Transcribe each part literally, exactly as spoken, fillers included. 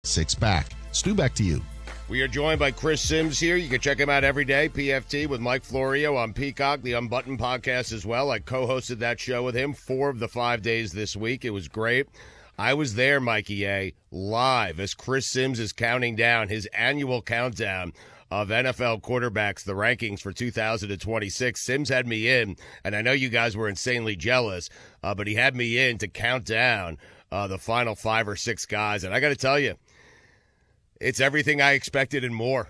Six back. Stu, back to you. We are joined by Chris Sims here. You can check him out every day, P F T, with Mike Florio on Peacock, the Unbuttoned podcast as well. I co-hosted that show with him four of the five days this week. It was great. I was there, Mikey A, live as Chris Sims is counting down his annual countdown of N F L quarterbacks, the rankings for two thousand twenty-six. Sims had me in, and I know you guys were insanely jealous, uh, but he had me in to count down uh, the final five or six guys. And I got to tell you, it's everything I expected and more.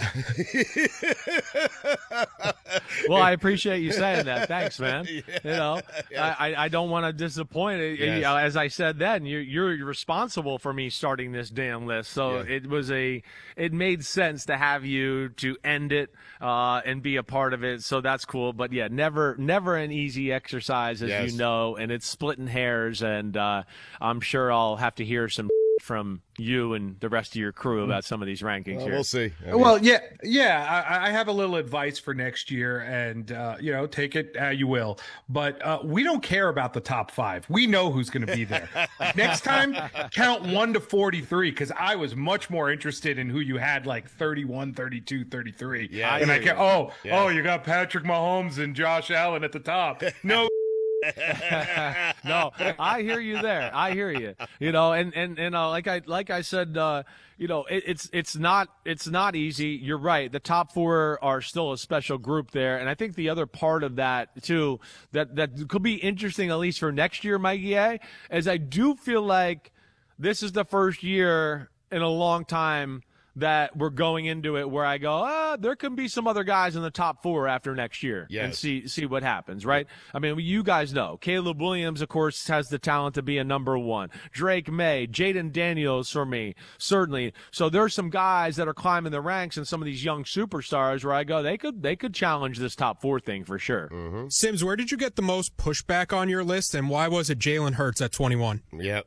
Well, I appreciate you saying that. Thanks, man. Yeah, you know, yeah. I, I don't want to disappoint. Yes. You know, as I said then, you're, you're responsible for me starting this damn list. So Yeah. it was a, it made sense to have you to end it uh, and be a part of it. So that's cool. But yeah, never, never an easy exercise, as Yes. you know, and it's splitting hairs. And uh, I'm sure I'll have to hear some from you and the rest of your crew about some of these rankings Well, here. we'll see. I mean, Well, yeah, yeah. I, I have a little advice for next year, and uh, you know, take it how you will. But uh, we don't care about the top five. We know who's going to be there. Next time, count one to forty-three, because I was much more interested in who you had, like thirty-one, thirty-two, thirty-three. Yeah, and I I hear can. you. Oh, Yeah. oh, you got Patrick Mahomes and Josh Allen at the top. No. No, I hear you there. I hear you. You know, and and and uh, like I like I said, uh, you know, it, it's it's not it's not easy. You're right. The top four are still a special group there, and I think the other part of that too that that could be interesting, at least for next year, Mikey A, is I do feel like this is the first year in a long time that we're going into it where I go, ah, there can be some other guys in the top four after next year and Yes. see see what happens, right? I mean, you guys know. Caleb Williams, of course, has the talent to be a number one. Drake May, Jaden Daniels for me, certainly. So there's some guys that are climbing the ranks and some of these young superstars where I go, they could they could challenge this top four thing for sure. Mm-hmm. Sims, where did you get the most pushback on your list, and why was it Jalen Hurts at twenty-one? Yep.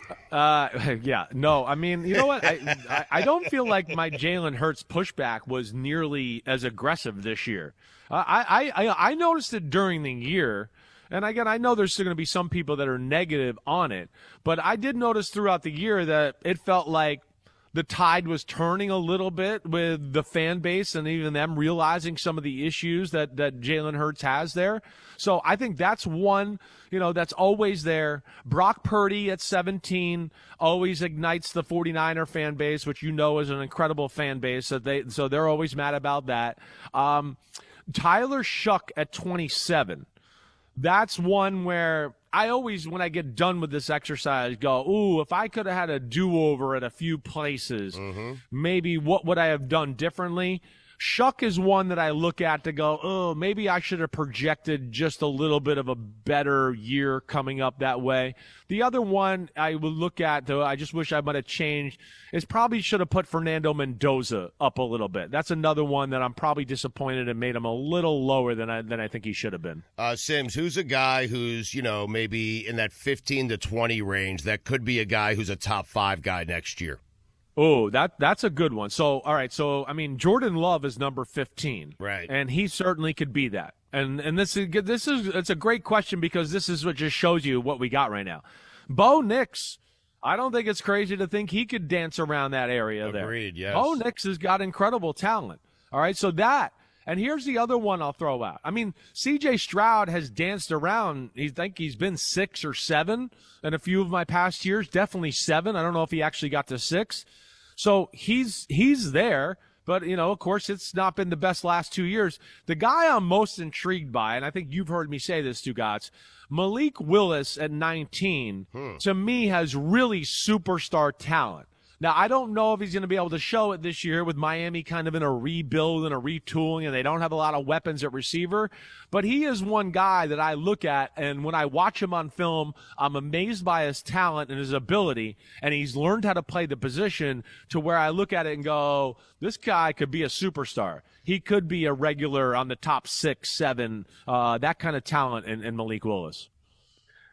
Uh, yeah, no, I mean, you know what? I, I, I don't feel like my Jalen Hurts pushback was nearly as aggressive this year. Uh, I, I, I noticed it during the year. And again, I know there's still going to be some people that are negative on it, but I did notice throughout the year that it felt like the tide was turning a little bit with the fan base and even them realizing some of the issues that, that Jalen Hurts has there. So I think that's one, you know, that's always there. Brock Purdy at seventeen always ignites the 49er fan base, which you know is an incredible fan base. So they, so they're always mad about that. Um, Tyler Shuck at twenty-seven. That's one where I always, when I get done with this exercise, go, ooh, if I could have had a do-over at a few places, Mm-hmm. maybe what would I have done differently? Shuck is one that I look at to go, oh, maybe I should have projected just a little bit of a better year coming up that way. The other one I would look at, though, I just wish I might have changed, is probably should have put Fernando Mendoza up a little bit. That's another one that I'm probably disappointed and made him a little lower than I than I think he should have been. Uh, Sims, who's a guy who's, you know, maybe in that fifteen to twenty range that could be a guy who's a top five guy next year? Oh, that that's a good one. So, all right. So, I mean, Jordan Love is number fifteen, Right. And he certainly could be that. And and this is this is it's a great question because this is what just shows you what we got right now. Bo Nix, I don't think it's crazy to think he could dance around that area there. Agreed, yes. Bo Nix has got incredible talent. All right, so that. And here's the other one I'll throw out. I mean, C J Stroud has danced around. He think he's been six or seven in a few of my past years. Definitely seven. I don't know if he actually got to six. So he's he's there, but, you know, of course, it's not been the best last two years. The guy I'm most intrigued by, and I think you've heard me say this, Stugotz, Malik Willis at nineteen, Hmm. to me, has really superstar talent. Now, I don't know if he's going to be able to show it this year with Miami kind of in a rebuild and a retooling, and they don't have a lot of weapons at receiver. But he is one guy that I look at, and when I watch him on film, I'm amazed by his talent and his ability, and he's learned how to play the position to where I look at it and go, this guy could be a superstar. He could be a regular on the top six, seven, uh, that kind of talent in, in Malik Willis.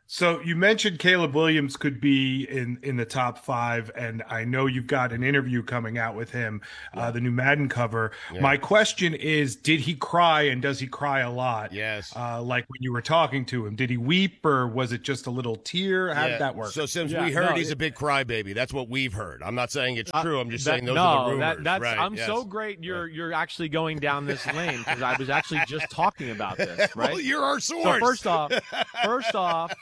So you mentioned Caleb Williams could be in, in the top five, and I know you've got an interview coming out with him, yeah. uh, the new Madden cover. Yeah. My question is, did he cry, and does he cry a lot? Yes. Uh, like when you were talking to him, did he weep, or was it just a little tear? How yeah. did that work? So, Sims, yeah, we heard no, he's it, a big crybaby. That's what we've heard. I'm not saying it's true. I'm just that, saying those no, are the rumors. That, that's, right. I'm yes. so great you're you're actually going down this lane because I was actually just talking about this, right? Well, you're our source. So first off, first off,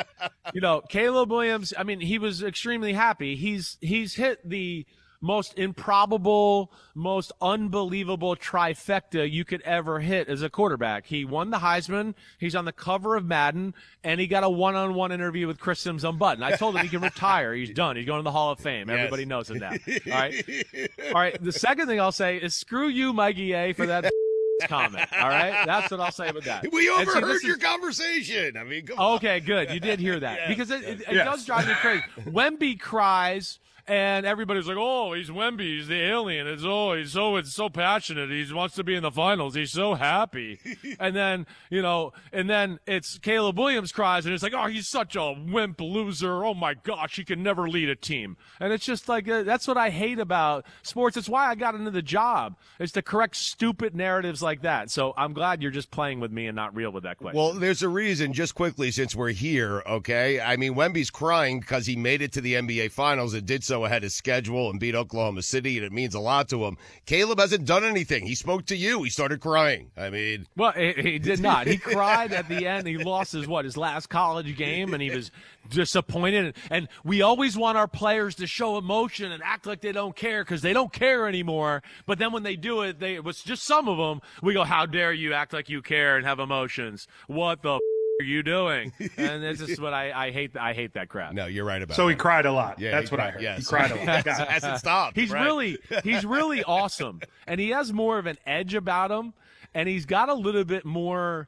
you know, Caleb Williams, I mean, he was extremely happy. He's he's hit the most improbable, most unbelievable trifecta you could ever hit as a quarterback. He won the Heisman, he's on the cover of Madden, and he got a one-on-one interview with Chris Sims unbuttoned. I told him he can retire. He's done. He's going to the Hall of Fame. Yes. Everybody knows it now. All right? All right, the second thing I'll say is screw you, Mikey A, for that comment. All right? That's what I'll say about that. We overheard see, your is, conversation. I mean, come okay, on. good. You did hear that. Yes. Because it, it, it Yes. does drive me crazy. Wemby cries, and everybody's like, oh, he's Wemby. He's the alien. It's, oh, he's so, it's so passionate. He wants to be in the finals. He's so happy. And then, you know, and then it's Caleb Williams cries, and it's like, oh, he's such a wimp loser. Oh, my gosh, he can never lead a team. And it's just like, uh, that's what I hate about sports. It's why I got into the job, is to correct stupid narratives like that. So I'm glad you're just playing with me and not real with that question. Well, there's a reason, just quickly, since we're here, okay? I mean, Wemby's crying because he made it to the N B A Finals and did so ahead of schedule and beat Oklahoma City, and it means a lot to him. Caleb hasn't done anything. He spoke to you. He started crying. I mean. Well, he, he did not. He cried at the end. He lost his, what, his last college game, and he was disappointed. And we always want our players to show emotion and act like they don't care because they don't care anymore. But then when they do it, they, it was just some of them, we go, how dare you act like you care and have emotions? What the f- are you doing? And this is what I, I hate. I hate that crap. No, you're right about so that. he cried a lot. Yeah, That's he what cried, I heard. yes. He cried a lot. It hasn't stopped. He's right. really, he's really awesome, and he has more of an edge about him, and he's got a little bit more,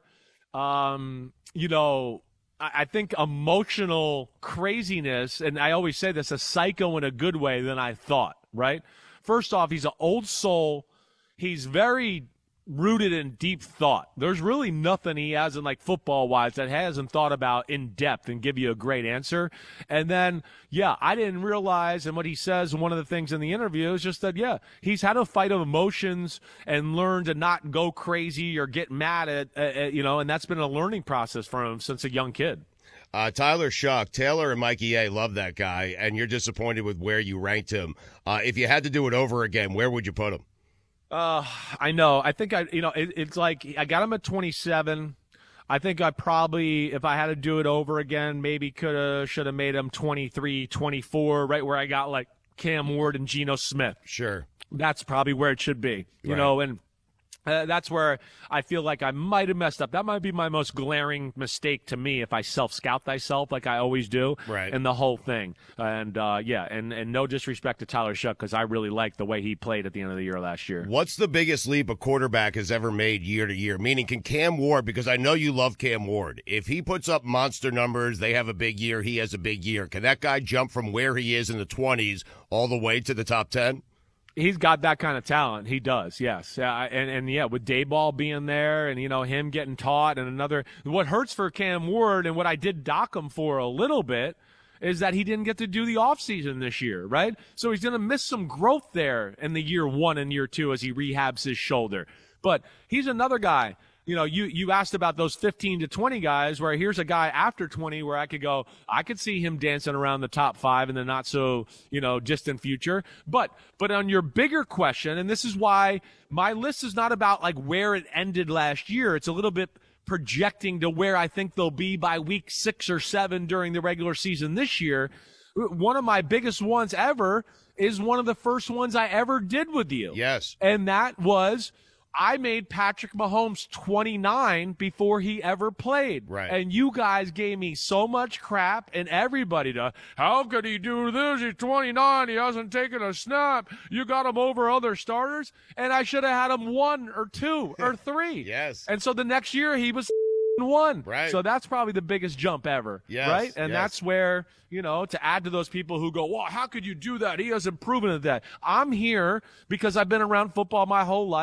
um, you know, I, I think emotional craziness, and I always say this, a psycho in a good way than I thought. Right? First off, he's an old soul. He's very rooted in deep thought. There's really nothing he hasn't, like football-wise, that hasn't thought about in depth and give you a great answer. And then, yeah, I didn't realize, and what he says, one of the things in the interview is just that, yeah, he's had a fight of emotions and learned to not go crazy or get mad at, at you know, and that's been a learning process for him since a young kid. Uh, Tyler Shuck, Taylor and Mikey A love that guy, and you're disappointed with where you ranked him. Uh, if you had to do it over again, where would you put him? Uh, I know. I think I, you know, it, it's like I got him at twenty-seven. I think I probably, if I had to do it over again, maybe could have, should have made him twenty-three, twenty-four, right where I got like Cam Ward and Geno Smith. Sure. That's probably where it should be, you right. know, and uh, that's where I feel like I might have messed up. That might be my most glaring mistake to me if I self-scout thyself like I always do right. in the whole thing. And, uh, yeah, and, and no disrespect to Tyler Shuck because I really liked the way he played at the end of the year last year. What's the biggest leap a quarterback has ever made year to year? Meaning, can Cam Ward, because I know you love Cam Ward, if he puts up monster numbers, they have a big year, he has a big year. Can that guy jump from where he is in the twenties all the way to the top ten? He's got that kind of talent. He does, yes. Yeah, and, and yeah, with Dayball being there and, you know, him getting taught and another – what hurts for Cam Ward and what I did dock him for a little bit is that he didn't get to do the offseason this year, right? So he's going to miss some growth there in the year one and year two as he rehabs his shoulder. But he's another guy – you know, you, you asked about those fifteen to twenty guys where here's a guy after twenty where I could go, I could see him dancing around the top five in the not so, you know, distant future. But, but on your bigger question, and this is why my list is not about like where it ended last year. It's a little bit projecting to where I think they'll be by week six or seven during the regular season this year. One of my biggest ones ever is one of the first ones I ever did with you. Yes. And that was, I made Patrick Mahomes twenty-nine before he ever played. Right. And you guys gave me so much crap and everybody to, how could he do this? He's twenty-nine. He hasn't taken a snap. You got him over other starters. And I should have had him one or two or three. Yes. And so the next year he was one. Right. So that's probably the biggest jump ever. Yes. Right. And yes. that's where, you know, to add to those people who go, well, how could you do that? He hasn't proven it that. I'm here because I've been around football my whole life.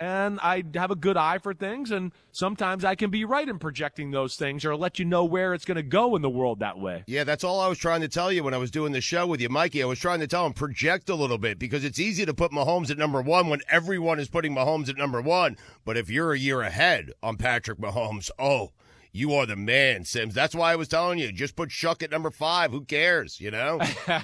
and I have a good eye for things, and sometimes I can be right in projecting those things or let you know where it's going to go in the world that way. Yeah, that's all I was trying to tell you when I was doing the show with you, Mikey. I was trying to tell him project a little bit because it's easy to put Mahomes at number one when everyone is putting Mahomes at number one. But if you're a year ahead on Patrick Mahomes, oh, you are the man, Sims. That's why I was telling you, just put Shuck at number five. Who cares, you know?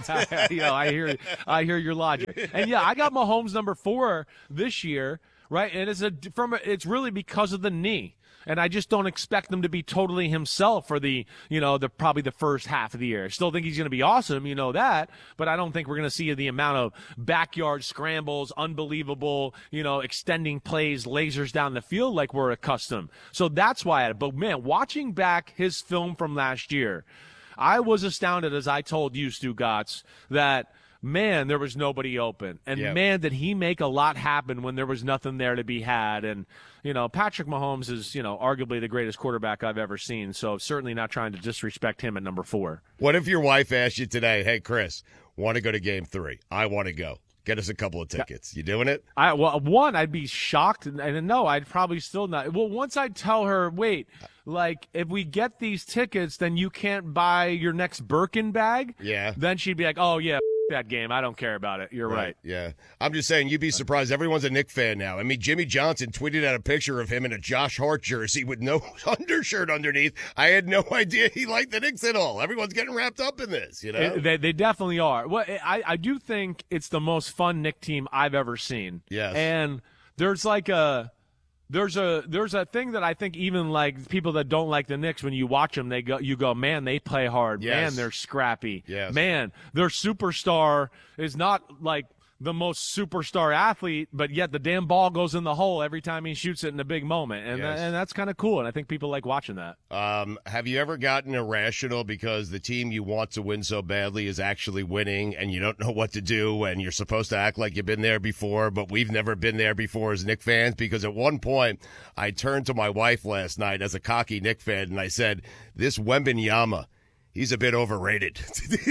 you know, I hear, I hear your logic. And yeah, I got Mahomes number four this year, right? And it's a from a, it's really because of the knee. And I just don't expect him to be totally himself for the, you know, the probably the first half of the year. I still think he's going to be awesome, you know that, but I don't think we're going to see the amount of backyard scrambles, unbelievable, you know, extending plays, lasers down the field like we're accustomed. So that's why I, but man, watching back his film from last year, I was astounded, as I told you, Stu Gatz, that man, there was nobody open. And yep. man, did he make a lot happen when there was nothing there to be had. And, you know, Patrick Mahomes is, you know, arguably the greatest quarterback I've ever seen. So certainly not trying to disrespect him at number four. What if your wife asked you today, hey, Chris, want to go to game three? I want to go. Get us a couple of tickets. You doing it? I well, one, I'd be shocked, and, and no, I'd probably still not. Well, once I tell her, wait, like if we get these tickets, then you can't buy your next Birkin bag. Yeah. Then she'd be like, oh yeah, that game. I don't care about it. You're right. right. Yeah. I'm just saying, you'd be surprised. Everyone's a Knick fan now. I mean, Jimmy Johnson tweeted out a picture of him in a Josh Hart jersey with no undershirt underneath. I had no idea he liked the Knicks at all. Everyone's getting wrapped up in this, you know? It, they, they definitely are. Well, I, I do think it's the most fun Knick team I've ever seen. Yes. And there's like a... There's a there's a thing that I think even like people that don't like the Knicks, when you watch them, they go you go, man, they play hard. Yes. Man, they're scrappy. Yes. Man, their superstar is not like the most superstar athlete, but yet the damn ball goes in the hole every time he shoots it in a big moment, and Yes. th- and that's kind of cool. And I think people like watching that. Um, have you ever gotten irrational because the team you want to win so badly is actually winning, and you don't know what to do, and you're supposed to act like you've been there before, but we've never been there before as Knick fans? Because at one point, I turned to my wife last night as a cocky Knick fan, and I said, "This Wembanyama, he's a bit overrated."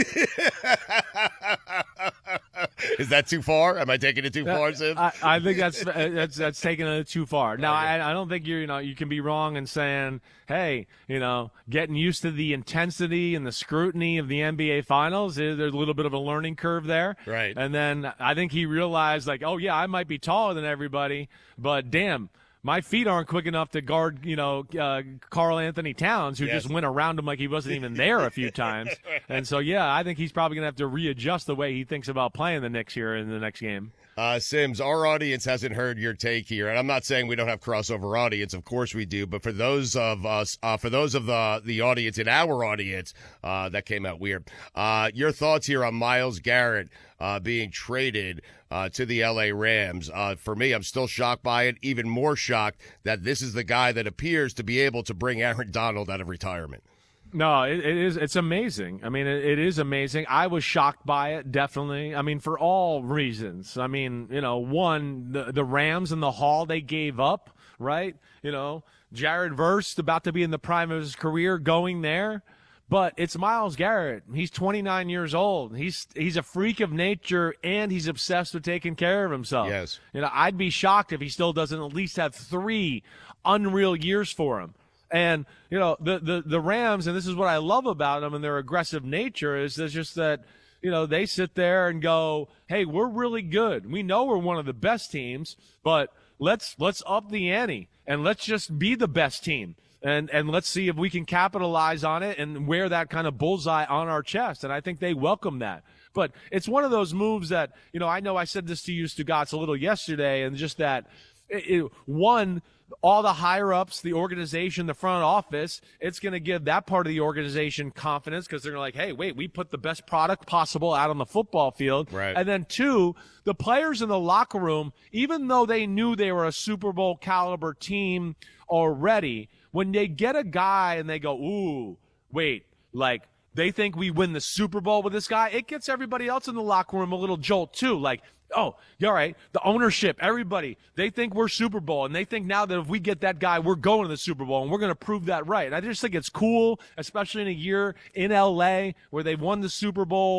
Is that too far? Am I taking it too far, Sim? I, I think that's that's that's taking it too far. Now, I, I don't think you you know you can be wrong in saying, hey, you know, getting used to the intensity and the scrutiny of the N B A Finals. There's a little bit of a learning curve there, Right. And then I think he realized, like, oh yeah, I might be taller than everybody, but damn, my feet aren't quick enough to guard, you know, uh, Karl Anthony Towns, who Yes. just went around him like he wasn't even there a few times. And so, yeah, I think he's probably going to have to readjust the way he thinks about playing the Knicks here in the next game. Uh, Sims, our audience hasn't heard your take here, and I'm not saying we don't have crossover audience. Of course we do, but for those of us, uh, for those of the the audience in our audience, uh, that came out weird. Uh, your thoughts here on Myles Garrett uh, being traded uh, to the L A Rams? Uh, for me, I'm still shocked by it. Even more shocked that this is the guy that appears to be able to bring Aaron Donald out of retirement. No, it, it is. It's amazing. I mean, it, it is amazing. I was shocked by it, definitely. I mean, for all reasons. I mean, you know, one, the, the Rams and the haul they gave up, right? You know, Jared Verse about to be in the prime of his career going there. But it's Myles Garrett. He's twenty-nine years old. He's he's a freak of nature, and he's obsessed with taking care of himself. Yes. You know, I'd be shocked if he still doesn't at least have three unreal years for him. And, you know, the, the, the Rams, and this is what I love about them and their aggressive nature, is there's just that, you know, they sit there and go, hey, we're really good. We know we're one of the best teams, but let's let's up the ante and let's just be the best team. And and let's see if we can capitalize on it and wear that kind of bullseye on our chest. And I think they welcome that. But it's one of those moves that, you know, I know I said this to you, Stugotz, a little yesterday, and just that, it, it, one, all the higher-ups, the organization, the front office, it's going to give that part of the organization confidence because they're like, hey, wait, we put the best product possible out on the football field. Right. And then, two, the players in the locker room, even though they knew they were a Super Bowl caliber team already, when they get a guy and they go, ooh, wait, like, they think we win the Super Bowl with this guy, it gets everybody else in the locker room a little jolt, too. Like, oh, all right, the ownership, everybody, they think we're Super Bowl, and they think now that if we get that guy, we're going to the Super Bowl, and we're going to prove that right. And I just think it's cool, especially in a year in L A where they won the Super Bowl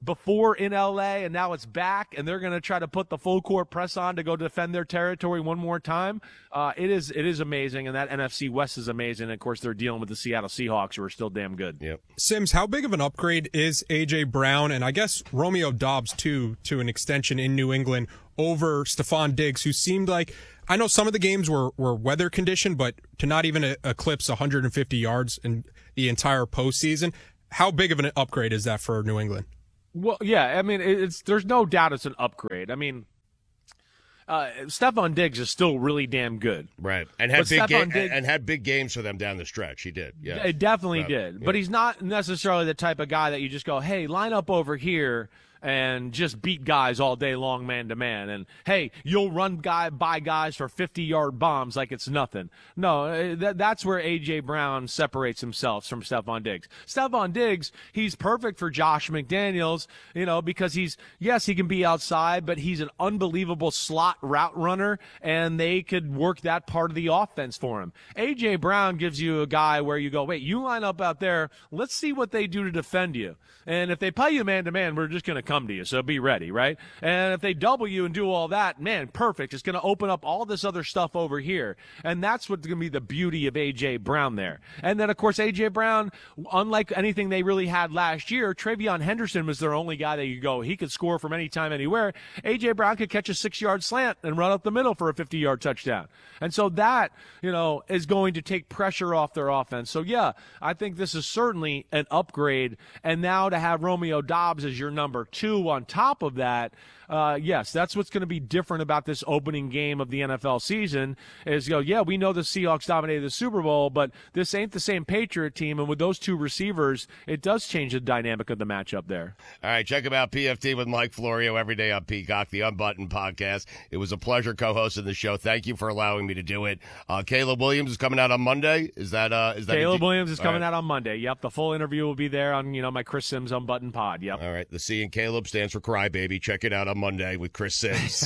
before in L A, and now it's back, and they're going to try to put the full court press on to go defend their territory one more time. Uh, it is it is amazing, and that N F C West is amazing. And of course, they're dealing with the Seattle Seahawks, who are still damn good. Yep. Sims, how big of an upgrade is A J. Brown, and I guess Romeo Doubs, too, to an extension in New England over Stephon Diggs, who seemed like, I know some of the games were, were weather conditioned, but to not even a, eclipse one hundred fifty yards in the entire postseason, how big of an upgrade is that for New England? Well, yeah, I mean, it's there's no doubt it's an upgrade. I mean, uh, Stephon Diggs is still really damn good, right? And had but big ga- Diggs, and had big games for them down the stretch. He did, yeah, it definitely right. did. Yeah. But he's not necessarily the type of guy that you just go, "Hey, line up over here." And just beat guys all day long, man to man. And hey, you'll run guy by guys for fifty-yard bombs like it's nothing. No, that, that's where A J. Brown separates himself from Stephon Diggs. Stephon Diggs, he's perfect for Josh McDaniels, you know, because he's yes, he can be outside, but he's an unbelievable slot route runner, and they could work that part of the offense for him. A J. Brown gives you a guy where you go, wait, you line up out there, let's see what they do to defend you. And if they play you man to man, we're just going to come to you. So be ready, right? And if they double you and do all that, man, perfect. It's going to open up all this other stuff over here. And that's what's going to be the beauty of A J. Brown there. And then, of course, A J. Brown, unlike anything they really had last year, Travion Henderson was their only guy that you go, he could score from anytime, anywhere. A J. Brown could catch a six-yard slant and run up the middle for a fifty-yard touchdown. And so that, you know, is going to take pressure off their offense. So, yeah, I think this is certainly an upgrade. And now to have Romeo Doubs as your number two on top of that, uh, yes, that's what's going to be different about this opening game of the N F L season is, you know, yeah, we know the Seahawks dominated the Super Bowl, but this ain't the same Patriot team, and with those two receivers, it does change the dynamic of the matchup there. All right, check him out, P F T with Mike Florio every day on Peacock, the Unbuttoned podcast. It was a pleasure co-hosting the show. Thank you for allowing me to do it. Uh, Caleb Williams is coming out on Monday. Is that uh, is that Caleb a- Williams is All coming right. out on Monday. Yep, the full interview will be there on, you know, my Chris Sims Unbuttoned pod. Yep. All right, the C in Caleb stands for Crybaby. Check it out on Monday with Chris Sims.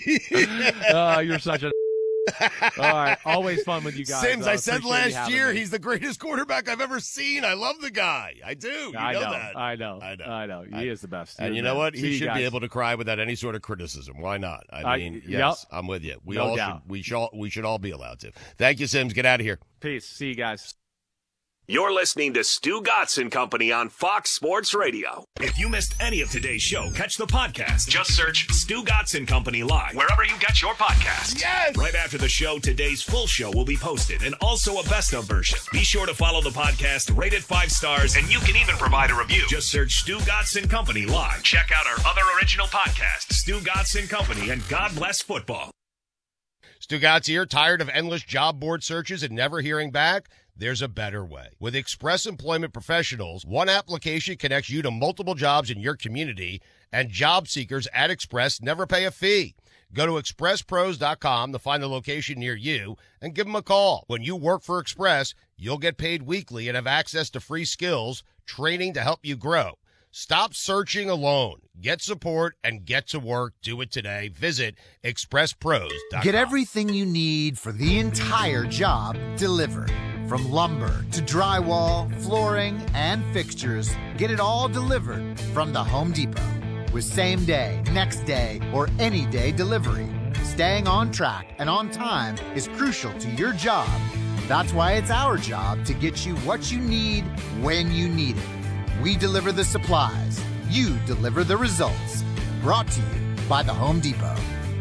uh, you're such a. All right, always fun with you guys. Sims, uh, I said appreciate you last having year me. he's the greatest quarterback I've ever seen. I love the guy. I do. You I know, know, that. I know, I know. I know. He I- is the best. He And is you the know best. what? See He you should guys. be able to cry without any sort of criticism. Why not? I, I- mean, yep. yes, I'm with you. We No all doubt. should. We should. We should all be allowed to. Thank you, Sims. Get out of here. Peace. See you guys. You're listening to Stu Gatz and Company on Fox Sports Radio. If you missed any of today's show, catch the podcast. Just search Stu Gatz and Company Live wherever you get your podcasts. Yes! Right after the show, today's full show will be posted and also a best of version. Be sure to follow the podcast, rate it five stars, and you can even provide a review. Just search Stu Gatz and Company Live. Check out our other original podcasts, Stu Gatz and Company and God Bless Football. Stu Gatz here. Tired of endless job board searches and never hearing back? There's a better way. With Express Employment Professionals, one application connects you to multiple jobs in your community, and job seekers at Express never pay a fee. Go to express pros dot com to find the location near you and give them a call. When you work for Express, you'll get paid weekly and have access to free skills, training to help you grow. Stop searching alone. Get support and get to work. Do it today. Visit express pros dot com. Get everything you need for the entire job delivered. From lumber to drywall, flooring, and fixtures, get it all delivered from the Home Depot. With same day, next day, or any day delivery, staying on track and on time is crucial to your job. That's why it's our job to get you what you need when you need it. We deliver the supplies. You deliver the results. Brought to you by the Home Depot.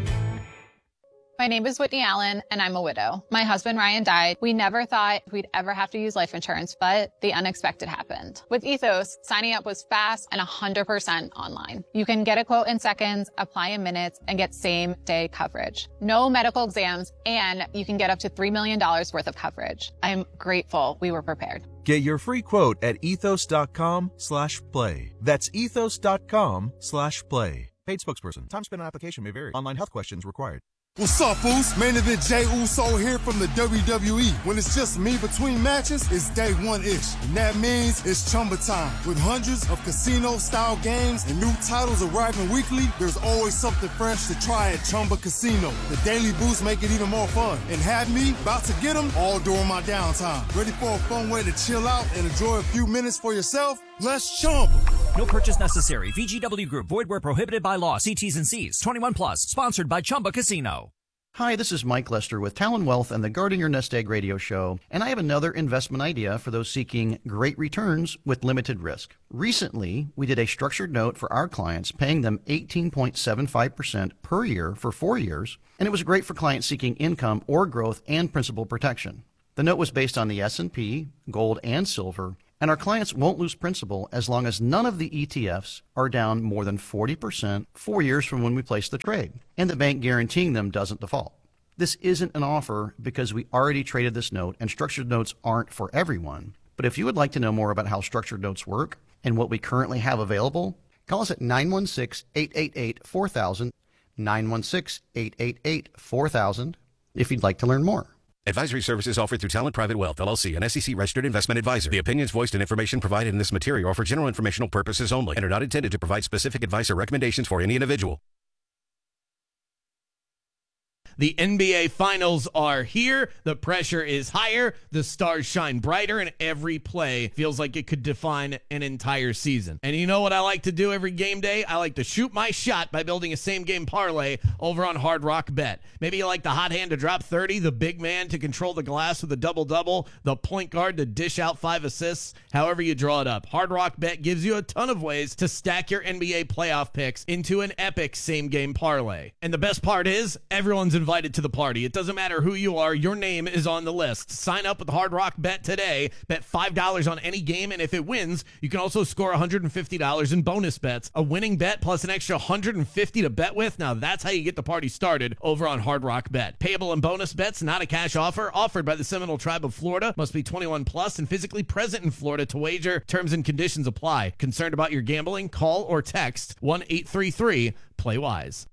My name is Whitney Allen, and I'm a widow. My husband, Ryan, died. We never thought we'd ever have to use life insurance, but the unexpected happened. With Ethos, signing up was fast and one hundred percent online. You can get a quote in seconds, apply in minutes, and get same-day coverage. No medical exams, and you can get up to three million dollars worth of coverage. I'm grateful we were prepared. Get your free quote at ethos.com slash play. That's ethos.com slash play. Paid spokesperson. Time spent on application may vary. Online health questions required. What's up, fools? Main event Jey Uso here from the W W E. When it's just me between matches, it's day one-ish. And that means it's Chumba time. With hundreds of casino-style games and new titles arriving weekly, there's always something fresh to try at Chumba Casino. The daily boosts make it even more fun. And have me about to get them all during my downtime. Ready for a fun way to chill out and enjoy a few minutes for yourself? Let's Chumba. No purchase necessary. V G W Group. Void where prohibited by law. See T's and C's. twenty-one plus. Sponsored by Chumba Casino. Hi, this is Mike Lester with Talon Wealth and the Guarding Your Nest Egg radio show, and I have another investment idea for those seeking great returns with limited risk. Recently, we did a structured note for our clients, paying them eighteen point seven five percent per year for four years, and it was great for clients seeking income or growth and principal protection. The note was based on the S and P, gold, and silver, and our clients won't lose principal as long as none of the E T Fs are down more than forty percent four years from when we place the trade, and the bank guaranteeing them doesn't default. This isn't an offer because we already traded this note, and structured notes aren't for everyone. But if you would like to know more about how structured notes work and what we currently have available, call us at nine one six, eight eight eight, four thousand, nine one six, eight eight eight, four thousand, if you'd like to learn more. Advisory services offered through Talent Private Wealth, L L C, an S E C-registered investment advisor. The opinions voiced and information provided in this material are for general informational purposes only and are not intended to provide specific advice or recommendations for any individual. The N B A Finals are here. The pressure is higher. The stars shine brighter, and every play feels like it could define an entire season. And you know what I like to do every game day? I like to shoot my shot by building a same-game parlay over on Hard Rock Bet. Maybe you like the hot hand to drop thirty, the big man to control the glass with a double-double, the point guard to dish out five assists, however you draw it up. Hard Rock Bet gives you a ton of ways to stack your N B A playoff picks into an epic same-game parlay. And the best part is, everyone's invited to the party. It doesn't matter who you are, your name is on the list. Sign up with Hard Rock Bet today. Bet five dollars on any game, and if it wins, you can also score one hundred fifty dollars in bonus bets. A winning bet plus an extra one hundred fifty dollars to bet with. Now that's how you get the party started over on Hard Rock Bet. Payable and bonus bets, not a cash offer. Offered by the Seminole Tribe of Florida. Must be twenty-one plus and physically present in Florida to wager. Terms and conditions apply. Concerned about your gambling? Call or text one eight three three play wise.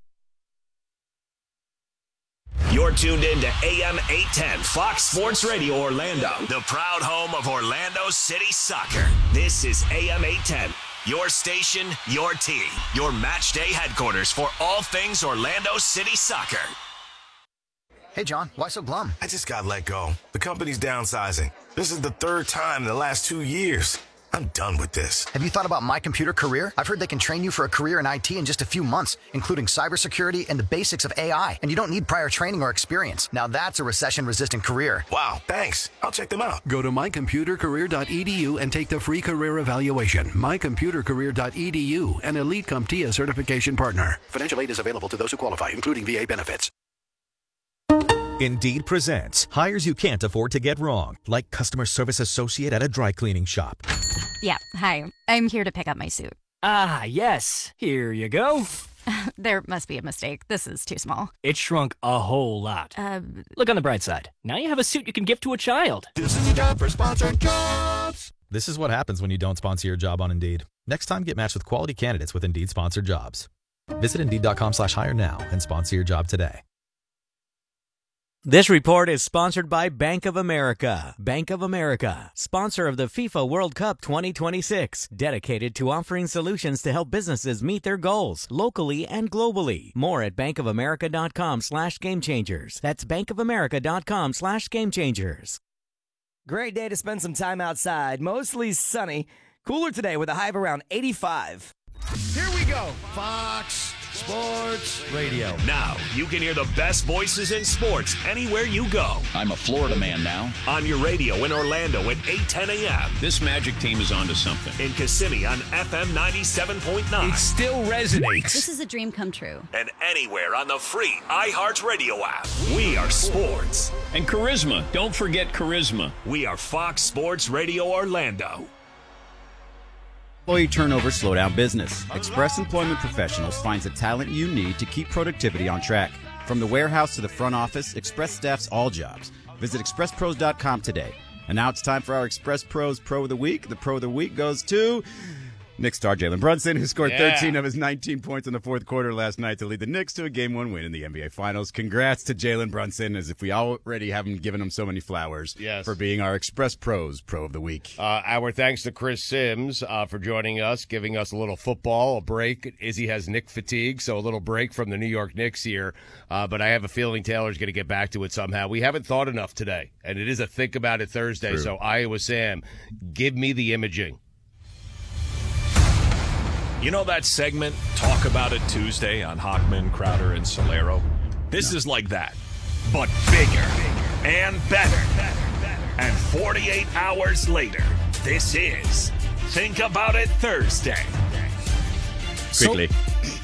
You're tuned in to A M eight ten Fox Sports Radio Orlando, the proud home of Orlando City Soccer. This is A M eight ten, your station, your team, your match day headquarters for all things Orlando City Soccer. Hey, John, why so glum? I just got let go. The company's downsizing. This is the third time in the last two years. I'm done with this. Have you thought about My Computer Career? I've heard they can train you for a career in I T in just a few months, including cybersecurity and the basics of A I. And you don't need prior training or experience. Now that's a recession-resistant career. Wow, thanks. I'll check them out. Go to my computer career dot e d u and take the free career evaluation. my computer career dot e d u, an Elite CompTIA certification partner. Financial aid is available to those who qualify, including V A benefits. Indeed presents hires you can't afford to get wrong, like customer service associate at a dry cleaning shop. Yeah, hi. I'm here to pick up my suit. Ah, yes. Here you go. There must be a mistake. This is too small. It shrunk a whole lot. Uh, Look on the bright side. Now you have a suit you can give to a child. This is a job for sponsored jobs. This is what happens when you don't sponsor your job on Indeed. Next time, get matched with quality candidates with Indeed sponsored jobs. Visit Indeed.com slash hire now and sponsor your job today. This report is sponsored by Bank of America. Bank of America, sponsor of the FIFA World Cup twenty twenty-six, dedicated to offering solutions to help businesses meet their goals locally and globally. More at bankofamerica.com slash game changers. That's bankofamerica.com slash game changers. Great day to spend some time outside. Mostly sunny. Cooler today with a high of around eighty-five. Here we go. Fox Sports Radio. Now you can hear the best voices in sports anywhere you go. I'm a Florida man now. On your radio in Orlando at eight ten a.m. This Magic team is onto something. In Kissimmee on F M ninety-seven point nine. It still resonates. This is a dream come true. And anywhere on the free iHeartRadio app. We are sports. And charisma. Don't forget charisma. We are Fox Sports Radio Orlando. Employee turnover slow down business. Express Employment Professionals finds the talent you need to keep productivity on track. From the warehouse to the front office, Express staffs all jobs. Visit express pros dot com today. And now it's time for our Express Pros Pro of the Week. The Pro of the Week goes to Knicks star Jalen Brunson, who scored Yeah. thirteen of his nineteen points in the fourth quarter last night to lead the Knicks to a game one win in the N B A Finals. Congrats to Jalen Brunson, as if we already haven't given him so many flowers Yes. for being our Express Pros Pro of the Week. Uh, our thanks to Chris Sims uh, for joining us, giving us a little football, a break. Izzy has Knick fatigue, so a little break from the New York Knicks here. Uh, but I have a feeling Taylor's going to get back to it somehow. We haven't thought enough today, and it is a Think About It Thursday. True. So Iowa Sam, give me the imaging. You know that segment, Talk About It Tuesday on Hockman, Crowder, and Solero? This no. is like that, but bigger and better. And forty-eight hours later, this is Think About It Thursday. Quickly. So,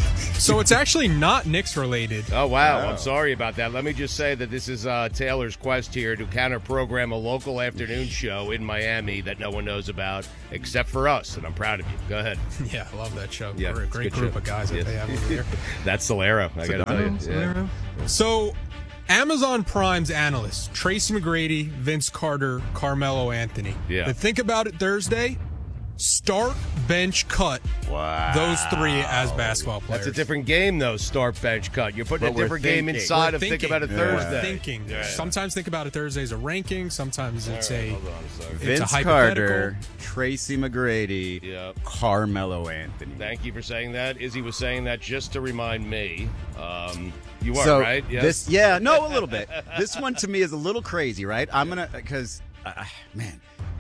so it's actually not Knicks related. Oh, wow. wow. I'm sorry about that. Let me just say that this is uh, Taylor's quest here to counter-program a local afternoon show in Miami that no one knows about except for us, and I'm proud of you. Go ahead. Yeah, I love that show. Yeah, We're a great group show. of guys that yes. they have over there. That's Solero, I got to tell you. Solero. Yeah. So Amazon Prime's analysts, Tracy McGrady, Vince Carter, Carmelo Anthony. Yeah. But think about it Thursday. Start, bench, cut. Wow. Those three as basketball players. That's a different game, though, start, bench, cut. You're putting but a different game inside we're of thinking. Think About It yeah. Thursday. We're thinking. Yeah, yeah. Sometimes Think About It Thursday is a ranking. Sometimes it's right, a, hold on a second. it's Vince a Carter, Tracy McGrady, yep. Carmelo Anthony. Thank you for saying that. Izzy was saying that just to remind me. Um, you are, so right? Yes. This, yeah, no, a little bit. This one to me is a little crazy, right? I'm going to, because, uh, man,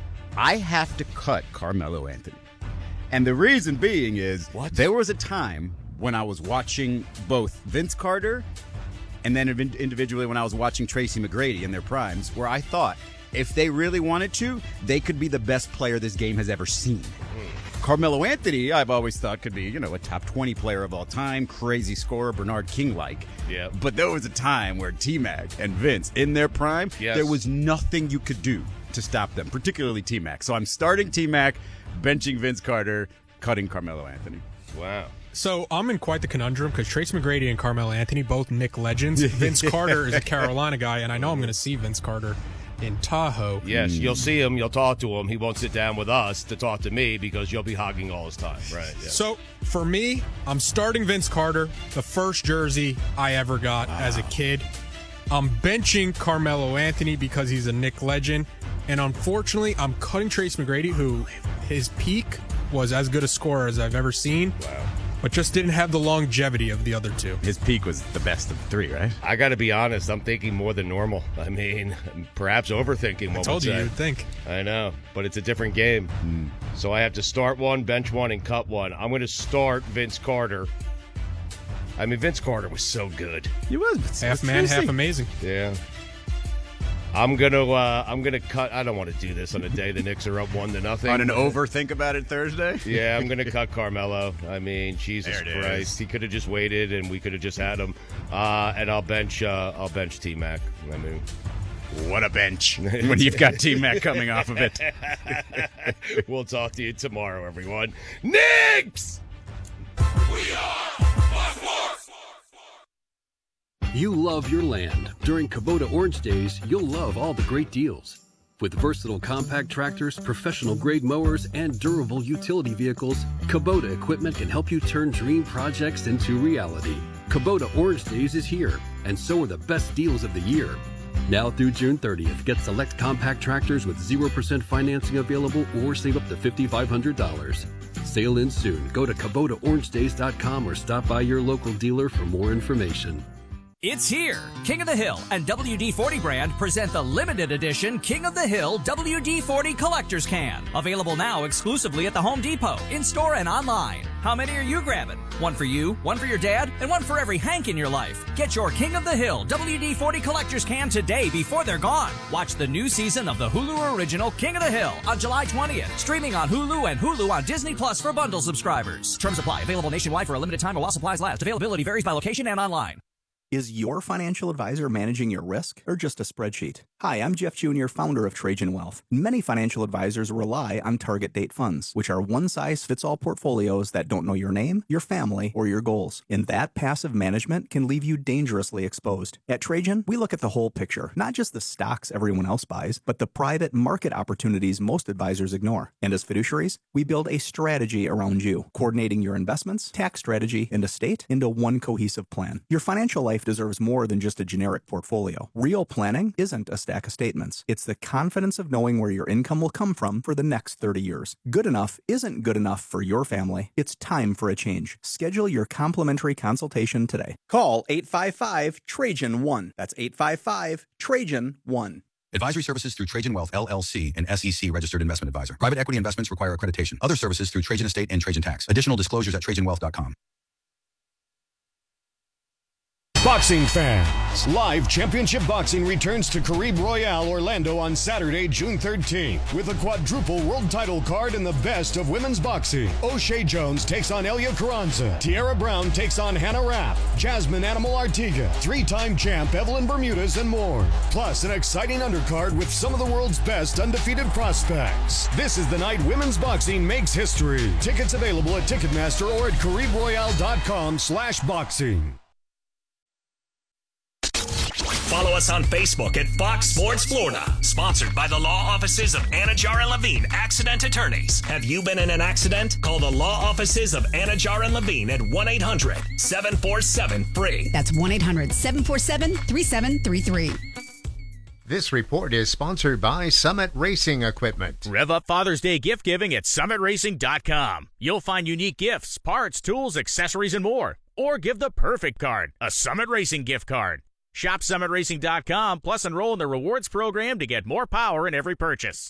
I have to cut Carmelo Anthony. And the reason being is what? there was a time when I was watching both Vince Carter and then individually when I was watching Tracy McGrady in their primes, where I thought if they really wanted to, they could be the best player this game has ever seen. Mm. Carmelo Anthony, I've always thought could be, you know, a top twenty player of all time, crazy scorer, Bernard King-like. Yeah. But there was a time where T-Mac and Vince, in their prime, yes. there was nothing you could do to stop them, particularly T-Mac. So I'm starting T-Mac, benching Vince Carter, cutting Carmelo Anthony. Wow. So I'm in quite the conundrum because Tracy McGrady and Carmelo Anthony, both Knick legends. Vince Carter is a Carolina guy, and I know I'm going to see Vince Carter in Tahoe. Yes, mm. you'll see him. You'll talk to him. He won't sit down with us to talk to me because you'll be hogging all his time. Right. Yeah. So for me, I'm starting Vince Carter, the first jersey I ever got wow. as a kid. I'm benching Carmelo Anthony because he's a Knick legend. And unfortunately, I'm cutting Tracy McGrady, who his peak was as good a scorer as I've ever seen. Wow. But just didn't have the longevity of the other two. His peak was the best of the three, right? I got to be honest. I'm thinking more than normal. I mean, perhaps overthinking. What I told you say. you'd think. I know, but it's a different game. Mm. So I have to start one, bench one, and cut one. I'm going to start Vince Carter. I mean, Vince Carter was so good. He was half man, half amazing. Yeah. I'm gonna uh, I'm gonna cut. I don't want to do this on a day the Knicks are up one to nothing. On an over Think About It Thursday. Yeah, I'm gonna cut Carmelo. I mean, Jesus Christ, is. He could have just waited, and we could have just had him. Uh, and I'll bench. Uh, I'll bench T Mac. I mean, what a bench when you've got T Mac coming off of it. We'll talk to you tomorrow, everyone. Knicks. We are Blackboard. You love your land. During Kubota Orange Days, you'll love all the great deals. With versatile compact tractors, professional-grade mowers, and durable utility vehicles, Kubota equipment can help you turn dream projects into reality. Kubota Orange Days is here, and so are the best deals of the year. Now through June thirtieth, get select compact tractors with zero percent financing available or save up to five thousand five hundred dollars. Sail in soon. Go to Kubota Orange Days dot com or stop by your local dealer for more information. It's here! King of the Hill and W D forty brand present the limited edition King of the Hill W D forty Collector's Can. Available now exclusively at the Home Depot, in-store and online. How many are you grabbing? One for you, one for your dad, and one for every Hank in your life. Get your King of the Hill W D forty Collector's Can today before they're gone. Watch the new season of the Hulu original King of the Hill on July twentieth. Streaming on Hulu and Hulu on Disney Plus for bundle subscribers. Terms apply. Available nationwide for a limited time while supplies last. Availability varies by location and online. Is your financial advisor managing your risk or just a spreadsheet? Hi, I'm Jeff Junior, founder of Trajan Wealth. Many financial advisors rely on target date funds, which are one-size-fits-all portfolios that don't know your name, your family, or your goals. And that passive management can leave you dangerously exposed. At Trajan, we look at the whole picture, not just the stocks everyone else buys, but the private market opportunities most advisors ignore. And as fiduciaries, we build a strategy around you, coordinating your investments, tax strategy, and estate into one cohesive plan. Your financial life deserves more than just a generic portfolio. Real planning isn't a stack of statements. It's the confidence of knowing where your income will come from for the next thirty years. Good enough isn't good enough for your family. It's time for a change. Schedule your complimentary consultation today. Call eight five five, Trajan one. That's eight five five, Trajan one. Advisory services through Trajan Wealth, L L C, an S E C registered investment advisor. Private equity investments require accreditation. Other services through Trajan Estate and Trajan Tax. Additional disclosures at trajan wealth dot com. Boxing fans, live championship boxing returns to Caribe Royale, Orlando on Saturday, June thirteenth with a quadruple world title card and the best of women's boxing. O'Shea Jones takes on Elia Carranza. Tierra Brown takes on Hannah Rapp. Jasmine Animal Artiga, three-time champ Evelyn Bermudez, and more. Plus, an exciting undercard with some of the world's best undefeated prospects. This is the night women's boxing makes history. Tickets available at Ticketmaster or at caribe royale dot com slash boxing. Follow us on Facebook at Fox Sports Florida. Sponsored by the law offices of Anajar and Levine, accident attorneys. Have you been in an accident? Call the law offices of Anajar and Levine at one eight hundred seven four seven free. That's one eight hundred seven four seven three seven three three. This report is sponsored by Summit Racing Equipment. Rev up Father's Day gift giving at summit racing dot com. You'll find unique gifts, parts, tools, accessories, and more. Or give the perfect card, a Summit Racing gift card. Shop summit racing dot com, plus enroll in the rewards program to get more power in every purchase.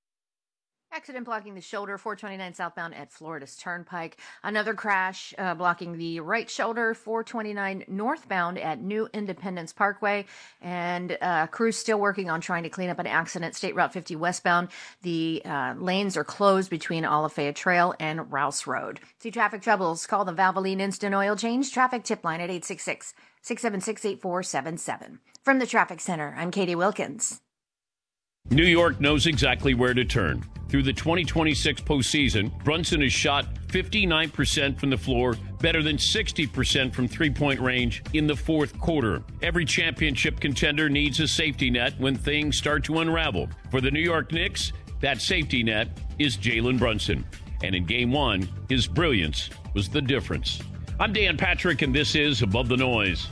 Accident blocking the shoulder, four twenty-nine southbound at Florida's Turnpike. Another crash uh, blocking the right shoulder, four twenty-nine northbound at New Independence Parkway. And uh, crews still working on trying to clean up an accident. State Route fifty westbound. The uh, lanes are closed between Olafaya Trail and Rouse Road. See traffic troubles? Call the Valvoline Instant Oil Change traffic tip line at eight six six, six seven six, eight four seven seven. From the Traffic Center, I'm Katie Wilkins. New York knows exactly where to turn. Through the twenty twenty-six postseason, Brunson has shot fifty-nine percent from the floor, better than sixty percent from three-point range in the fourth quarter. Every championship contender needs a safety net when things start to unravel. For the New York Knicks, that safety net is Jalen Brunson. And in game one, his brilliance was the difference. I'm Dan Patrick, and this is Above the Noise.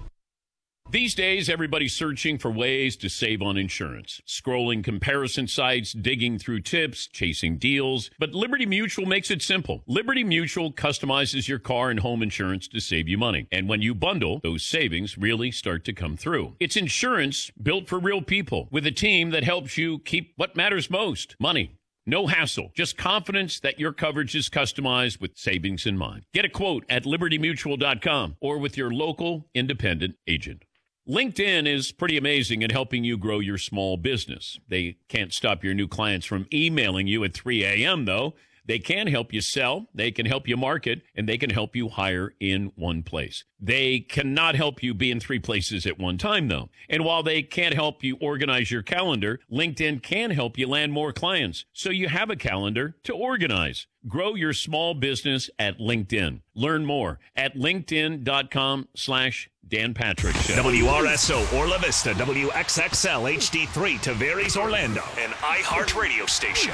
These days, everybody's searching for ways to save on insurance. Scrolling comparison sites, digging through tips, chasing deals. But Liberty Mutual makes it simple. Liberty Mutual customizes your car and home insurance to save you money. And when you bundle, those savings really start to come through. It's insurance built for real people with a team that helps you keep what matters most, money. No hassle, just confidence that your coverage is customized with savings in mind. Get a quote at liberty mutual dot com or with your local independent agent. LinkedIn is pretty amazing at helping you grow your small business. They can't stop your new clients from emailing you at three a.m., though. They can help you sell, they can help you market, and they can help you hire in one place. They cannot help you be in three places at one time, though. And while they can't help you organize your calendar, LinkedIn can help you land more clients, so you have a calendar to organize. Grow your small business at LinkedIn. Learn more at linkedin.com slash Dan Patrick Show. W R S O Orla Vista, W X X L H D three Tavares Orlando, an iHeart radio station.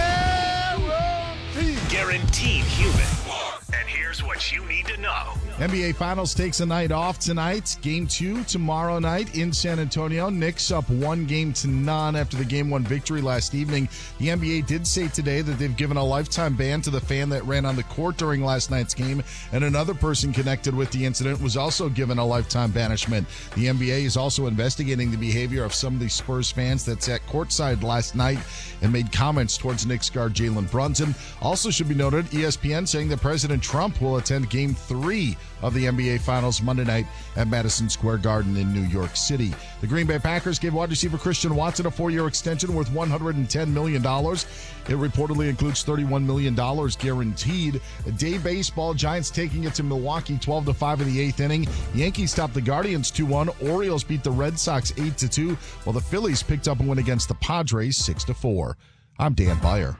Guaranteed. Guaranteed human. And here's what you need to know. N B A Finals takes a night off tonight. Game two tomorrow night in San Antonio. Knicks up one game to none after the game one victory last evening. The N B A did say today that they've given a lifetime ban to the fan that ran on the court during last night's game, and another person connected with the incident was also given a lifetime banishment. The N B A is also investigating the behavior of some of the Spurs fans that sat courtside last night and made comments towards Knicks guard Jalen Brunson. Also should be noted, E S P N saying that President Trump will attend game three of the N B A Finals Monday night at Madison Square Garden in New York City. The Green Bay Packers gave wide receiver Christian Watson a four-year extension worth one hundred ten million dollars. It reportedly includes thirty-one million dollars guaranteed. Day baseball, Giants taking it to Milwaukee twelve to five in the eighth inning. Yankees topped the Guardians two one. Orioles beat the Red Sox eight to two, while the Phillies picked up a win against the Padres six to four. I'm Dan Beyer.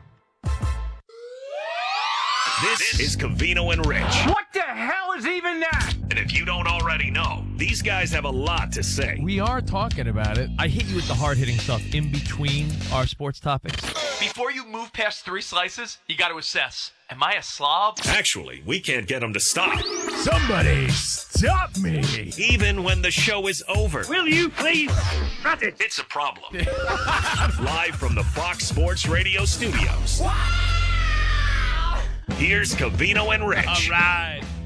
This is Covino and Rich. What the hell is even that? And if you don't already know, these guys have a lot to say. We are talking about it. I hit you with the hard-hitting stuff in between our sports topics. Before you move past three slices, you got to assess. Am I a slob? Actually, we can't get them to stop. Somebody stop me. Even when the show is over. Will you please shut it? It's a problem. Live from the Fox Sports Radio studios. Here's Covino and Rich. All right.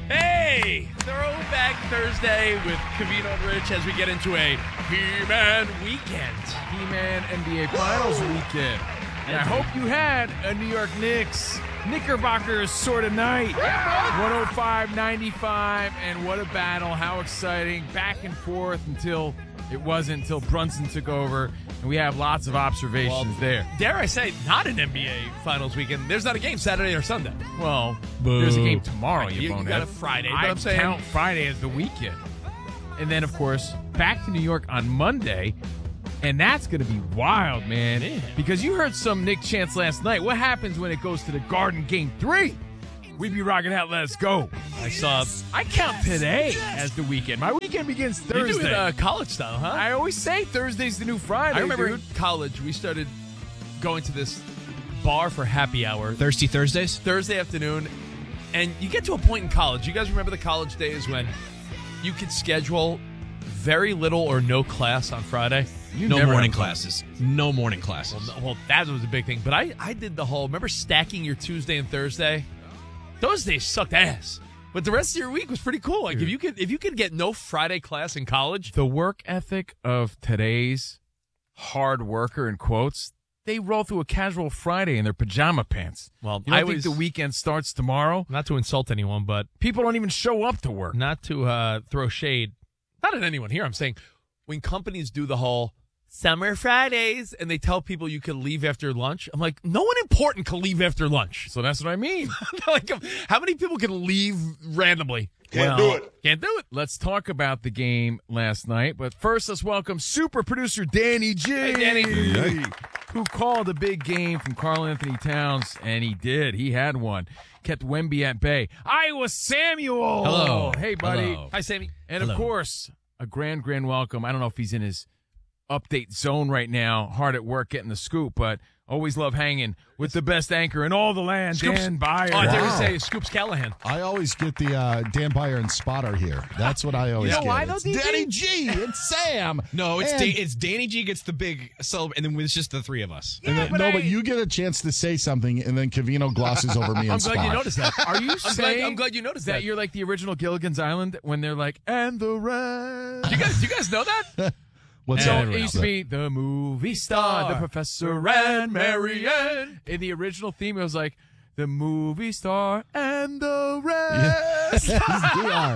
Hey, Throwback Thursday with Covino and Rich as we get into a He-Man weekend. He-Man N B A Finals weekend. And I hope you had a New York Knicks Knickerbockers sort of night. one oh five ninety-five, and what a battle. How exciting. Back and forth until it wasn't, until Brunson took over. And we have lots of observations well, there. Dare I say, not an N B A Finals weekend. There's not a game Saturday or Sunday. Well, Boo. There's a game tomorrow, you, you bonehead. You got a Friday, but I I'm saying count Friday as the weekend. And then, of course, back to New York on Monday. And that's going to be wild, man. man. Because you heard some Nick chants last night. What happens when it goes to the Garden Game three? We be rocking out. Let's go. I saw. I count today as the weekend. My weekend begins Thursday. You do it uh, college style, huh? I always say Thursday's the new Friday. I remember dude. in college we started going to this bar for happy hour. Thirsty Thursdays? Thursday afternoon. And you get to a point in college. You guys remember the college days when you could schedule very little or no class on Friday? You no morning classes. No morning classes. Well, no, well, that was a big thing. But I, I did the whole, remember stacking your Tuesday and Thursday? Those days sucked ass. But the rest of your week was pretty cool. Like, Dude. if you could if you could get no Friday class in college. The work ethic of today's hard worker, in quotes, they roll through a casual Friday in their pajama pants. Well, you don't I think was, the weekend starts tomorrow? Not to insult anyone, but people don't even show up to work. Not to uh, throw shade. Not at anyone here. I'm saying when companies do the whole Summer Fridays and they tell people you can leave after lunch, I'm like, no one important can leave after lunch. So that's what I mean. Like, how many people can leave randomly? Can't well, do it. Can't do it. Let's talk about the game last night. But first, let's welcome super producer Danny G. Hey, Danny. Hey. Who called a big game from Karl Anthony Towns, and he did. He had one. Kept Wemby at bay. Iowa Samuel. Hello. Hey, buddy. Hello. Hi, Sammy. And, Hello. of course, a grand, grand welcome. I don't know if he's in his update zone right now, hard at work getting the scoop, but always love hanging with the best anchor in all the land, Scoops. Dan Byer. Oh, I dare Wow. say Scoops Callahan. I always get the uh, Dan Byer and Spotter here. That's what I always You know get. why, though, It's D J? Danny G and Sam. No, it's and, da- it's Danny G gets the big celebration, and then it's just the three of us. and then, but no, I- but you get a chance to say something, and then Covino glosses over me and I'm Spot. glad you noticed that. Are you I'm saying glad, I'm glad you noticed that. that you're like the original Gilligan's Island when they're like, and the rest? Do you guys, do you guys know that? What's So that? it used to be the movie star, the professor and Marianne. In the original theme, it was like the movie star and the rest. Yes, D R.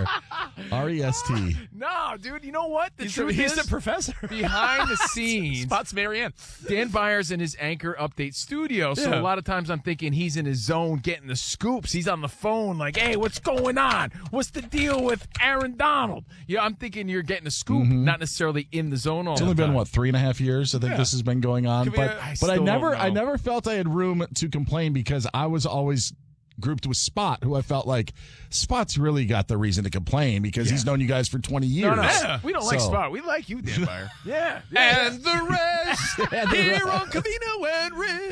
R E S T. No, dude, you know what? The He's, truth the, he's is, the professor. behind the scenes, Spots Marianne. Dan Byers in his Anchor Update studio. So Yeah. a lot of times I'm thinking he's in his zone getting the scoops. He's on the phone like, hey, what's going on? What's the deal with Aaron Donald? Yeah, I'm thinking you're getting a scoop, not necessarily in the zone all It's the only time. been what three and a half years. I think Yeah. this has been going on, Can we, but uh, I but I still never don't I know. never felt I had room to complain because I was always grouped with Spot, who I felt like Spot's really got the reason to complain because he's known you guys for twenty years. No, no, Yeah. we don't like So- Spot. We like you, Dan Byer. yeah, yeah. And the rest And the here rest. on Covino and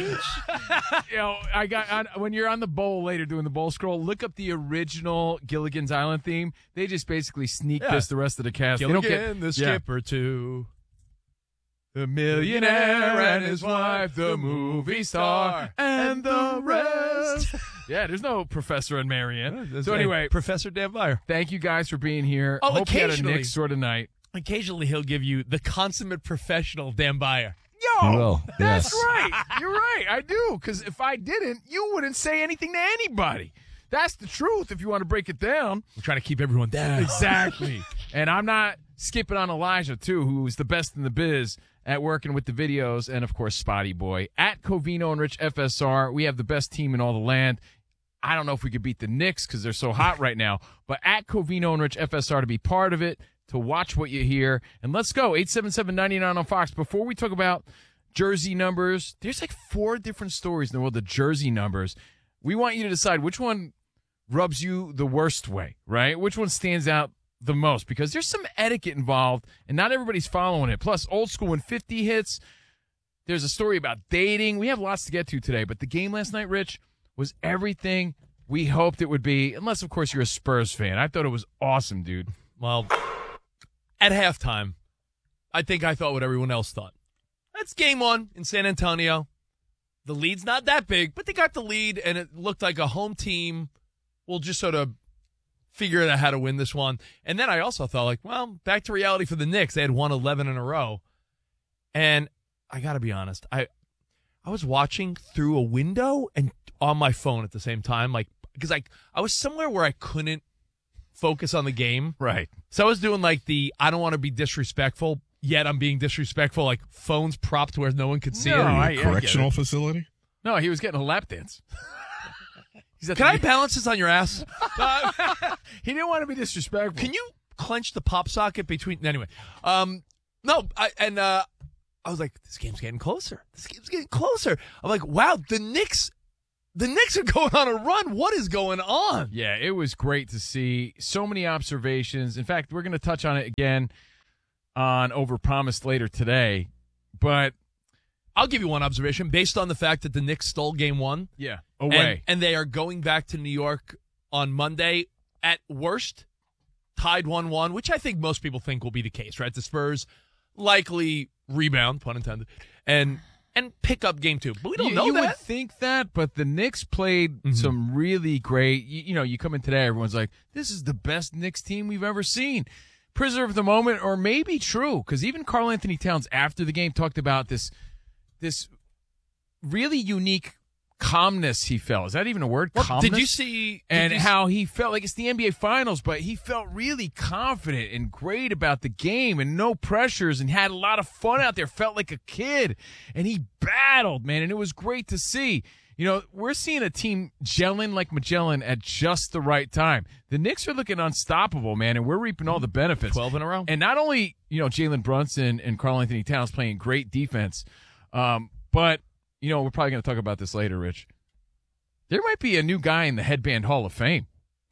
Rich. You know, I got on, when you're on the bowl later doing the bowl scroll, look up the original Gilligan's Island theme. They just basically sneak Yeah. this the rest of the cast. Gilligan, they don't get the yeah. skipper, too. The millionaire and his wife, the movie star, and the rest. Yeah, there's no Professor and Marianne. So anyway, Professor Dan Byer. thank you guys for being here. Oh, Hope you had a occasionally. Nick sort of night. Occasionally he'll give you the consummate professional Dan Byer. Yo, He will, that's yes. right. You're right. I do. Because if I didn't, you wouldn't say anything to anybody. That's the truth if you want to break it down. We're trying to keep everyone down. Exactly. And I'm not skipping on Elijah, too, who is the best in the biz at working with the videos, and, of course, Spotty Boy. At Covino and Rich F S R, we have the best team in all the land. I don't know if we could beat the Knicks because they're so hot right now, but at Covino and Rich F S R to be part of it, to watch what you hear. And let's go, eight seven seven, nine nine on Fox. Before we talk about jersey numbers, there's like four different stories in the world of jersey numbers. We want you to decide which one rubs you the worst way, right? Which one stands out the most? Because there's some etiquette involved, and not everybody's following it. Plus, old school when fifty hits, there's a story about dating. We have lots to get to today, but the game last night, Rich, was everything we hoped it would be, unless, of course, you're a Spurs fan. I thought it was awesome, dude. Well, at halftime, I think I thought what everyone else thought. That's game one in San Antonio. The lead's not that big, but they got the lead, and it looked like a home team will just sort of figure out how to win this one. And then I also thought, like, well, back to reality for the Knicks. They had won eleven in a row. And I got to be honest, I I was watching through a window and on my phone at the same time, like, because I, I was somewhere where I couldn't focus on the game. Right. So I was doing, like, the I don't want to be disrespectful, yet I'm being disrespectful, like phones propped where no one could see No, it. I- I Correctional get it. facility? No, he was getting a lap dance. He's at Can the- I balance this on your ass? He didn't want to be disrespectful. Can you clench the pop socket between? Anyway, um, no, I and uh, I was like, this game's getting closer. This game's getting closer. I'm like, wow, the Knicks, the Knicks are going on a run. What is going on? Yeah, it was great to see. So many observations. In fact, we're going to touch on it again on Overpromised later today. But I'll give you one observation based on the fact that the Knicks stole game one. Yeah, and, away. and they are going back to New York on Monday at worst, tied one one, which I think most people think will be the case, right? The Spurs likely rebound, pun intended, and and pick up game two. But we don't you, know you that. would think that, but the Knicks played Mm-hmm. some really great. You, you know, you come in today, everyone's like, "This is the best Knicks team we've ever seen." Prisoner of the moment, or maybe true, because even Karl Anthony Towns after the game talked about this, this really unique calmness he felt. Is that even a word? Well, calmness. did you see? did And you how he felt like it's the N B A Finals, but he felt really confident and great about the game and no pressures and had a lot of fun out there, felt like a kid. And he battled, man, and it was great to see. You know, we're seeing a team gelling like Magellan at just the right time. The Knicks are looking unstoppable, man, and we're reaping all the benefits. twelve in a row. And not only, you know, Jalen Brunson and Karl Anthony Towns playing great defense, um, but, you know, we're probably going to talk about this later, Rich. There might be a new guy in the Headband Hall of Fame.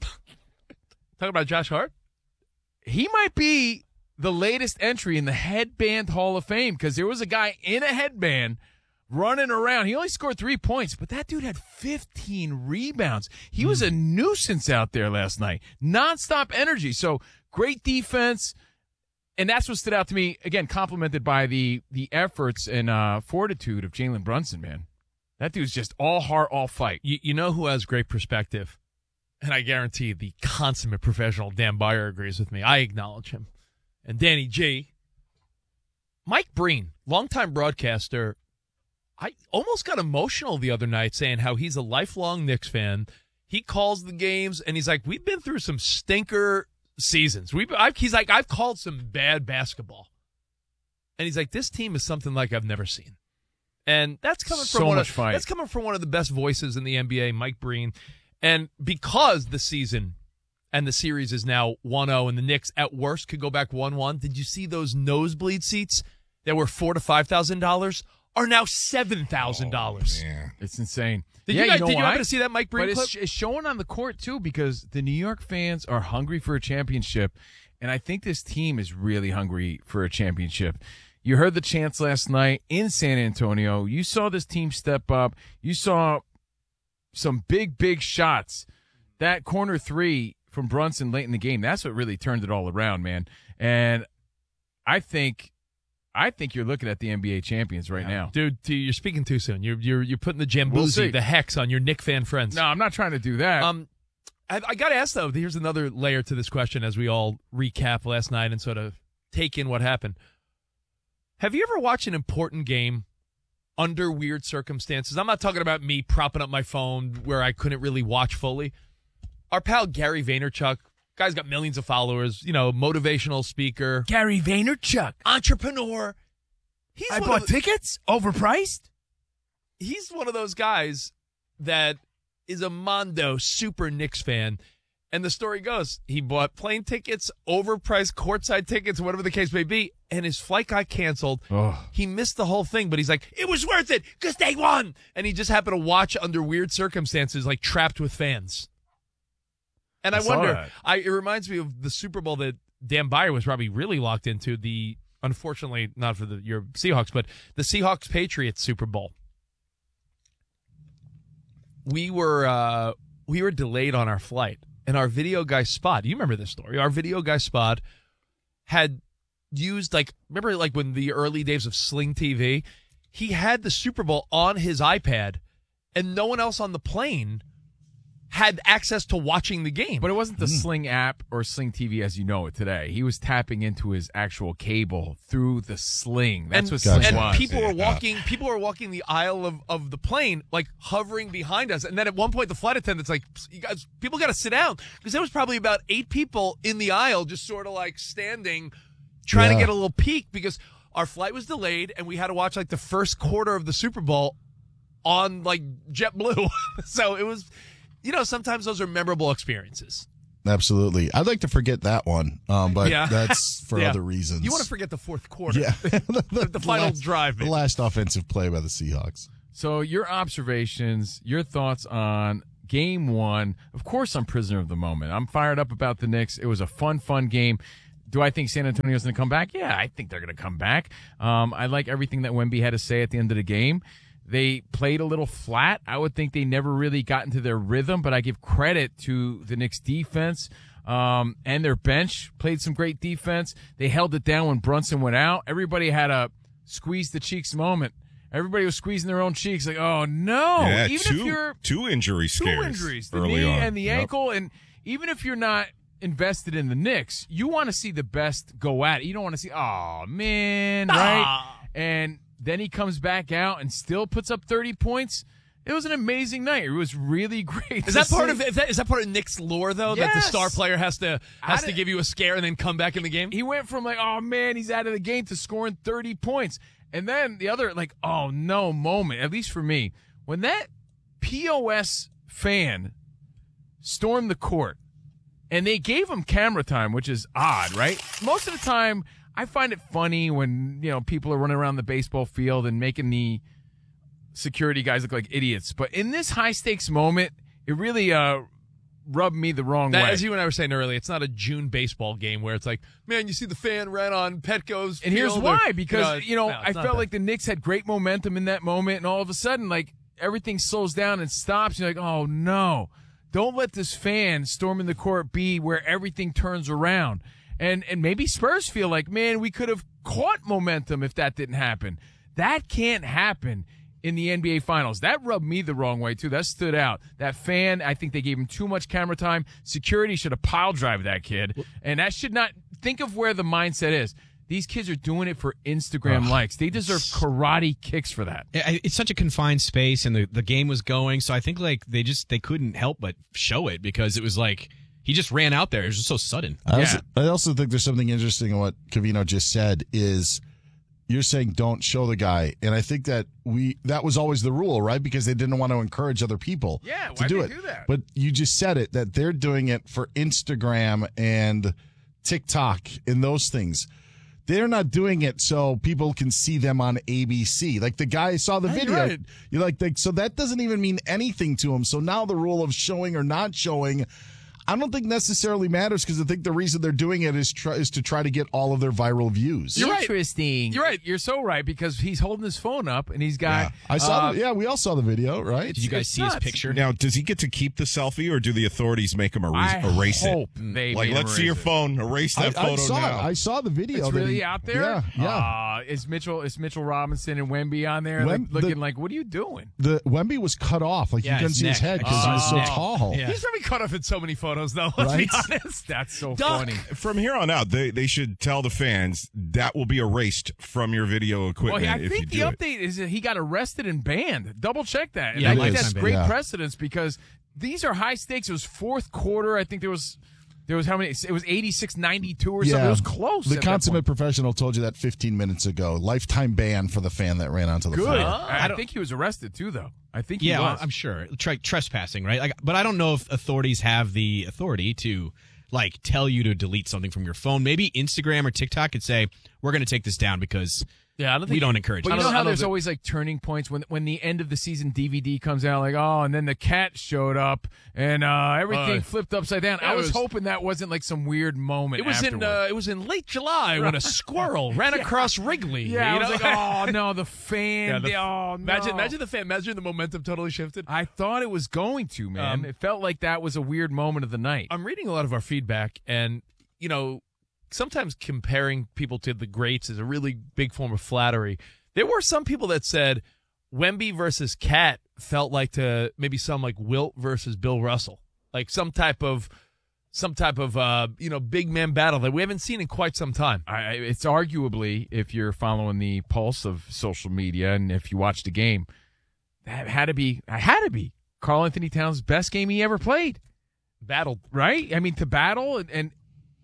Talk about Josh Hart? He might be the latest entry in the Headband Hall of Fame because there was a guy in a headband running around. He only scored three points, but that dude had fifteen rebounds. He was a nuisance out there last night. Nonstop energy. So great defense. And that's what stood out to me, again, complimented by the the efforts and uh, fortitude of Jalen Brunson, man. That dude's just all heart, all fight. You, you know who has great perspective? And I guarantee the consummate professional Dan Byer agrees with me. I acknowledge him. And Danny G. Mike Breen, longtime broadcaster, I almost got emotional the other night saying how he's a lifelong Knicks fan. He calls the games, and he's like, we've been through some stinker seasons. We've, I've, he's like, I've called some bad basketball. And he's like, this team is something like I've never seen. And that's coming from So one much of, fight. that's coming from one of the best voices in the N B A, Mike Breen. And because the season and the series is now one oh and the Knicks at worst could go back one one, did you see those nosebleed seats that were four to five thousand dollars are now seven thousand dollars? Yeah. It's insane. Did yeah, you guys know did you why? happen to see that Mike Breen But clip? it's, it's showing on the court, too, because the New York fans are hungry for a championship, and I think this team is really hungry for a championship. You heard the chants last night in San Antonio. You saw this team step up. You saw some big, big shots. That corner three from Brunson late in the game, that's what really turned it all around, man. And I think I think you're looking at the N B A champions right now. Dude, dude, you're speaking too soon. You're you're you're putting the We'll see. Jamboozy, the hex on your Knick fan friends. No, I'm not trying to do that. Um, I, I got to ask, though, here's another layer to this question as we all recap last night and sort of take in what happened. Have you ever watched an important game under weird circumstances? I'm not talking about me propping up my phone where I couldn't really watch fully. Our pal Gary Vaynerchuk, guy's got millions of followers, you know, motivational speaker. Gary Vaynerchuk. Entrepreneur. He's I one bought of the- tickets, overpriced. He's one of those guys that is a Mondo super Knicks fan. And the story goes, he bought plane tickets, overpriced courtside tickets, whatever the case may be, and his flight got canceled. Oh. He missed the whole thing, but he's like, it was worth it because they won. And he just happened to watch under weird circumstances, like trapped with fans. And I, I saw wonder, that. I, it reminds me of the Super Bowl that Dan Byer was probably really locked into, the, unfortunately, not for the your Seahawks, but the Seahawks-Patriots Super Bowl. We were uh, we were delayed on our flight. And our video guy, Spot, you remember this story? Our video guy, Spot, had used, like, remember, like, when the early days of Sling T V? He had the Super Bowl on his iPad, and no one else on the plane had access to watching the game. But it wasn't the Mm. Sling app or Sling T V as you know it today. He was tapping into his actual cable through the Sling. That's and, what Sling and was. people were walking. People were walking the aisle of, of the plane, like hovering behind us. And then at one point, the flight attendant's like, "You guys, people got to sit down," because there was probably about eight people in the aisle, just sort of like standing, trying Yeah. to get a little peek because our flight was delayed and we had to watch like the first quarter of the Super Bowl on like JetBlue. So it was, you know, sometimes those are memorable experiences. Absolutely. I'd like to forget that one, um, but Yeah. that's for Yeah. other reasons. You want to forget the fourth quarter. Yeah. the, the final last, drive. The maybe. last offensive play by the Seahawks. So your observations, your thoughts on game one. Of course, I'm prisoner of the moment. I'm fired up about the Knicks. It was a fun, fun game. Do I think San Antonio's going to come back? Yeah, I think they're going to come back. Um, I like everything that Wemby had to say at the end of the game. They played a little flat. I would think they never really got into their rhythm, but I give credit to the Knicks defense um, and their bench. Played some great defense. They held it down when Brunson went out. Everybody had a squeeze the cheeks moment. Everybody was squeezing their own cheeks like, oh, no. Yeah, even two, if you're two injury two scares injuries, the early knee on. and the Yep. ankle, and even if you're not invested in the Knicks, you want to see the best go at it. You don't want to see, oh, man, right? And then he comes back out and still puts up thirty points. It was an amazing night. It was really great. Is to that part see. of is that, is that part of Nick's lore though? That the Yes. star player has to has Out to of- give you a scare and then come back in the game? He went from like, oh man, he's out of the game to scoring thirty points. And then the other like, oh no moment, at least for me, when that P O S fan stormed the court and they gave him camera time, which is odd, right? Most of the time I find it funny when, you know, people are running around the baseball field and making the security guys look like idiots. But in this high stakes moment, it really uh rubbed me the wrong That, way. as you and I were saying earlier, it's not a June baseball game where it's like, man, you see the fan ran on Petco's And here's field why, or- because, you know, no, it's I not felt that. like the Knicks had great momentum in that moment, and all of a sudden, like, everything slows down and stops. You're like, oh, no. Don't let this fan storming the court be where everything turns around. And and maybe Spurs feel like, man, we could have caught momentum if that didn't happen. That can't happen in the N B A Finals. That rubbed me the wrong way, too. That stood out. That fan, I think they gave him too much camera time. Security should have pile drive that kid. And that should not – think of where the mindset is. These kids are doing it for Instagram Ugh. likes. They deserve karate kicks for that. I- It's such a confined space, and the, the game was going, so I think like they just they couldn't help but show it because it was like he just ran out there. It was just so sudden. I, also, I also think there's something interesting in what Covino just said is you're saying don't show the guy. And I think that we that was always the rule, right? Because they didn't want to encourage other people Yeah, to why'd do they it. do that? But you just said it, that they're doing it for Instagram and TikTok and those things. They're not doing it so people can see them on A B C. Like the guy saw the Hey, video. right. You're like, like, so that doesn't even mean anything to him. So now the rule of showing or not showing, I don't think necessarily matters because I think the reason they're doing it is try, is to try to get all of their viral views. You're Interesting. You're right. You're so right because he's holding his phone up and he's got. I saw. uh, the, yeah, we all saw the video, right? Did you guys it's see his nuts. picture? Now, does he get to keep the selfie, or do the authorities make him erase, I erase hope it? they like, made him let's see erase your it. phone. Erase that I, photo I saw now. it. I saw the video. It's that really he- out there. Yeah, yeah. Uh, is Mitchell is Mitchell Robinson and Wemby on there, Wem- like, looking the- like, what are you doing? The Wemby was cut off. Like Yeah, you couldn't his see his neck. head because he was so Oh. tall. He's probably cut off in so many photos, though. Let's Right? be honest. That's so Duh. funny. From here on out, they, they should tell the fans that will be erased from your video Well, equipment I if think you the do it. update is that he got arrested and banned. Double check that. And Yeah, I it think is. that's great Yeah. precedence because these are high stakes. It was fourth quarter. I think there was there was how many? It was eighty-six ninety-two or something. It was close. The at that consummate point. professional told you that fifteen minutes ago. Lifetime ban for the fan that ran onto the Good. field. I, don't- think he was arrested too, though. I think he Yeah, was. I'm sure. Tre- trespassing, right? Like, but I don't know if authorities have the authority to like tell you to delete something from your phone. Maybe Instagram or TikTok could say we're going to take this down because Yeah, I don't we think don't encourage. But it. you I know don't- how I don't there's think- always like turning points when when the end of the season D V D comes out, like oh, and then the cat showed up and uh, everything Uh, flipped upside down. yeah, I it was, was- hoping that wasn't like some weird moment. It was in afterward. uh, it was in late July when a squirrel ran across Wrigley. yeah, you I was know? like, oh no, the fan. Yeah, the- the- oh, imagine no. imagine the fan. Imagine the momentum totally shifted. I thought it was going to, man. Um, it felt like that was a weird moment of the night. I'm reading a lot of our feedback, and you know, sometimes comparing people to the greats is a really big form of flattery. There were some people that said Wemby versus Cat felt like to maybe some like Wilt versus Bill Russell. like some type of some type of uh, you know big man battle that we haven't seen in quite some time. I, it's arguably, if you're following the pulse of social media and if you watch the game, that had to be, I had to be Karl Anthony Towns' best game he ever played. Battled, right? I mean, to battle and, and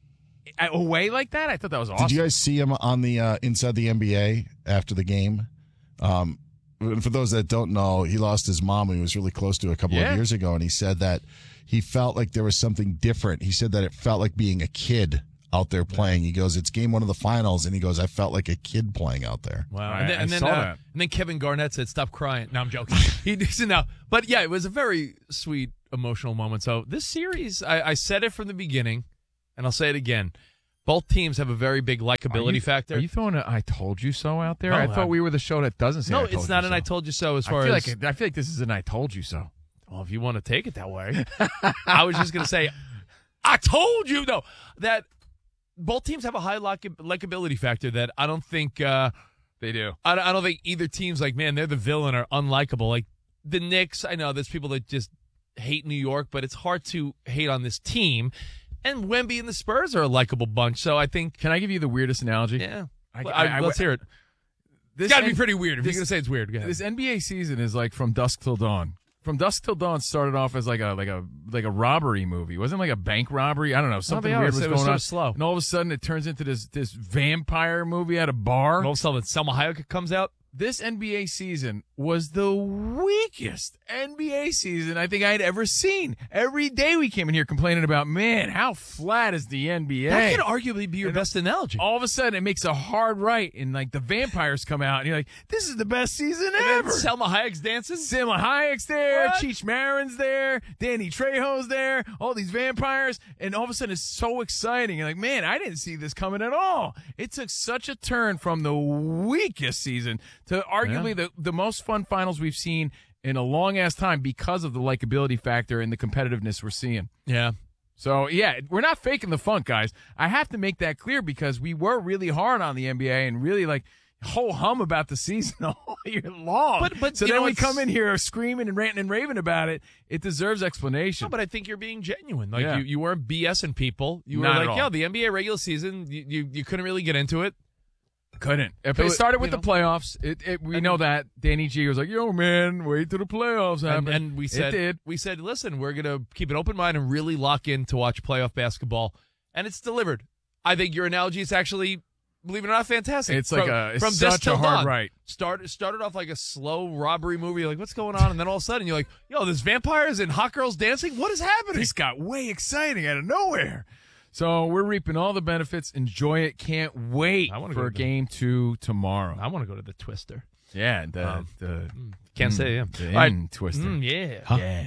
away like that, I thought that was awesome. Did you guys see him on the uh, inside the N B A after the game? Um, and for those that don't know, he lost his mom. He was really close to a couple Yeah. of years ago, and he said that he felt like there was something different. He said that it felt like being a kid out there playing. He goes, "It's game one of the finals," and he goes, "I felt like a kid playing out there." Wow. I- And then, I and, then saw uh, that. and then Kevin Garnett said, "Stop crying." No, I'm joking. he said no. But yeah, it was a very sweet, emotional moment. So this series, I, I said it from the beginning, and I'll say it again. Both teams have a very big likability Are you, factor. Are you throwing a "I told you so" out there? No, I thought I- we were the show that doesn't say. no, I told it's not you an so. "I told you so." As far I feel as like I feel like this is an "I told you so." well, if you want to take it that way, I was just going to say, "I told you." No, that both teams have a high like- likability factor that I don't think uh, They do. I don't, I don't think either team's like, man, they're the villain or unlikable. Like the Knicks, I know there's people that just hate New York, but it's hard to hate on this team. And Wemby and the Spurs are a likable bunch. So I think. Can I give you the weirdest analogy? Yeah. I, Well, I, I- I- let's hear it. This It's got to be N- pretty weird. If this- you're going to say it's weird, go ahead. This N B A season is like from dusk till dawn. From dusk till dawn started off as like a like a like a robbery movie. It wasn't like a bank robbery. I don't know. Something they weird are. was It going was so on. slow. And all of a sudden it turns into this this vampire movie at a bar. And all of a sudden, Selma Hayek comes out. This N B A season was the weakest N B A season I think I'd ever seen. Every day we came in here complaining about, man, how flat is the N B A? That could arguably be your And best analogy. All of a sudden, it makes a hard right, and like the vampires come out, and you're like, "This is the best season And then ever." Selma Hayek's dancing. Selma Hayek's there, What? Cheech Marin's there, Danny Trejo's there, all these vampires, and all of a sudden it's so exciting. You're like, man, I didn't see this coming at all. It took such a turn from the weakest season to arguably the, the most fun finals we've seen in a long ass time because of the likability factor and the competitiveness we're seeing. Yeah. So, yeah, we're not faking the funk, guys. I have to make that clear because we were really hard on the N B A and really, like, ho hum about the season all year long. But- but, so you then know, we it's- come in here screaming and ranting and raving about it. It deserves explanation. No, but I think you're being genuine. Like Yeah. you, you weren't BSing people. You Not were at like, all. yo, the N B A regular season, you, you, you couldn't really get into it. Couldn't. If So it it- started with you the playoffs, it, it, we know that. Danny G was like, yo, man, wait till the playoffs happen. And, and we said, it did. we said, listen, we're gonna keep an open mind and really lock in to watch playoff basketball, and it's delivered. I think your analogy is actually, believe it or not, fantastic. It's like from, a- it's from such dusk till a hard dawn. right. Started started off like a slow robbery movie. You're like, what's going on? And then all of a sudden, you're like, yo, there's vampires and hot girls dancing. What is happening? This got way exciting out of nowhere. So we're reaping all the benefits. Enjoy it. Can't wait I wanna for go to the- game two tomorrow. I want to go to the Twister. Yeah, the Um, the Can't mm, say yeah. the All right. end twister. Mm, yeah. Huh? Yeah.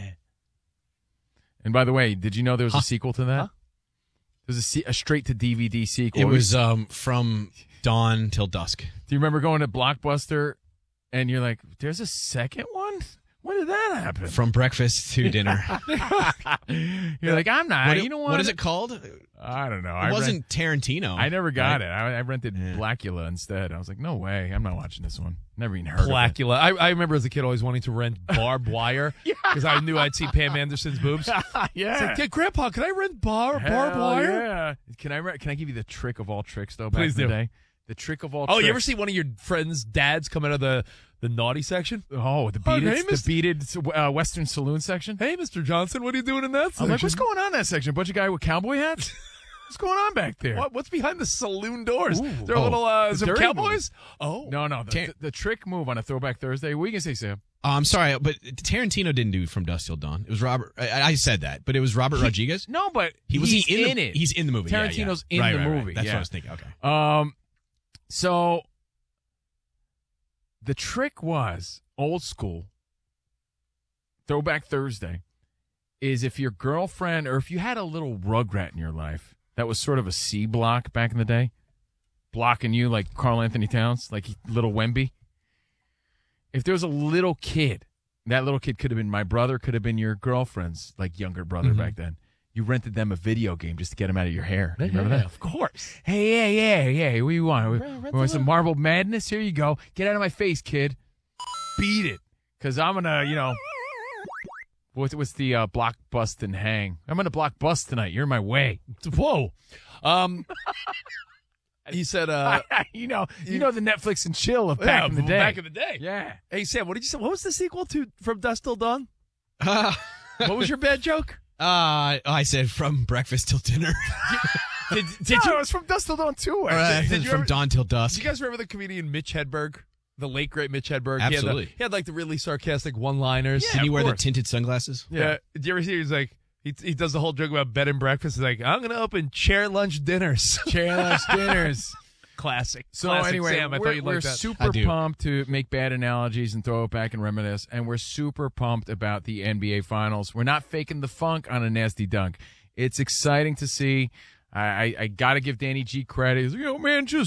And by the way, did you know there was Huh? a sequel to that? Huh? There's a, se- a straight to D V D sequel. It was um, from dawn till dusk. Do you remember going to Blockbuster and you're like, "There's a second one? When did that happen?" From breakfast to dinner. You're like, "I'm not." What it- you know what? what is it called? I don't know. It I wasn't Tarantino. I never got right? it. I, I rented Blackula instead. I was like, no way. I'm not watching this one. Never even heard of it. Blackula. I, I remember as a kid always wanting to rent Barbed Wire because I knew I'd see Pam Anderson's boobs. Yeah. It's like, hey, Grandpa, can I rent bar, Barbed Hell Wire? Yeah. Can I re- can I give you the trick of all tricks though? Back Please in the do. day, the trick of all. Oh, tricks. you ever see one of your friends' dads come out of the, the naughty section? Oh, the Oh, beaded, hey, the Mister beaded uh, Western saloon section. Hey, Mister Johnson, what are you doing in that section? I'm like, what's going on in that section? A bunch of guy with cowboy hats. What's going on back there? What, what's behind the saloon doors? Ooh. They're Oh, little uh, the some dirty cowboys? Oh. No, no. The, Tar- the, the trick move on a Throwback Thursday. What are you gonna say, Sam? Oh, I'm sorry, but Tarantino didn't do From Dusk Till Dawn. It was Robert. I, I said that, but it was Robert He- Rodriguez. No, but He was he's he in, in the, it. He's in the movie. Yeah, yeah. Tarantino's in Right, the right, right. movie. That's yeah. what I was thinking. Okay. Um, so the trick was old school. Throwback Thursday is if your girlfriend or if you had a little rugrat in your life that was sort of a C block back in the day, blocking you like Karl Anthony Towns, like little Wemby. If there was a little kid, that little kid could have been my brother, could have been your girlfriend's like younger brother Mm-hmm. back then. You rented them a video game just to get them out of your hair. You remember Yeah, that? Of course. Hey, yeah, yeah, yeah. What do you want? We, Rent- rent we want them some a- marble madness? Here you go. Get out of my face, kid. Beat it. Because I'm going to, you know, What's, what's the uh, block bust and hang? I'm going to block bust tonight. You're in my way. Whoa. Um, he said, uh, you know, you know the Netflix and chill of yeah, back in the day. Back in the day. Yeah. Hey, Sam, what did you say? What was the sequel to From Dusk Till Dawn? Uh, what was your bad joke? Uh, I said From Breakfast Till Dinner. Did, did no, you? it was From Dusk Till Dawn too. Uh, did you from ever, Dawn Till Dusk. Do you guys remember the comedian Mitch Hedberg? The late, great Mitch Hedberg? Absolutely. He had, the, he had like the really sarcastic one-liners. Yeah, Did he wear course. the tinted sunglasses? Yeah. yeah. Did you ever see he's like, he, he does the whole joke about bed and breakfast. He's like, I'm going to open chair lunch dinners. Chair lunch dinners. Classic. So Classic, anyway, Sam, I we're, thought you'd we're like that. super pumped to make bad analogies and throw it back and reminisce, and we're super pumped about the N B A Finals. We're not faking the funk on a nasty dunk. It's exciting to see. I, I, I got to give Danny G credit. He's like, you know, man, just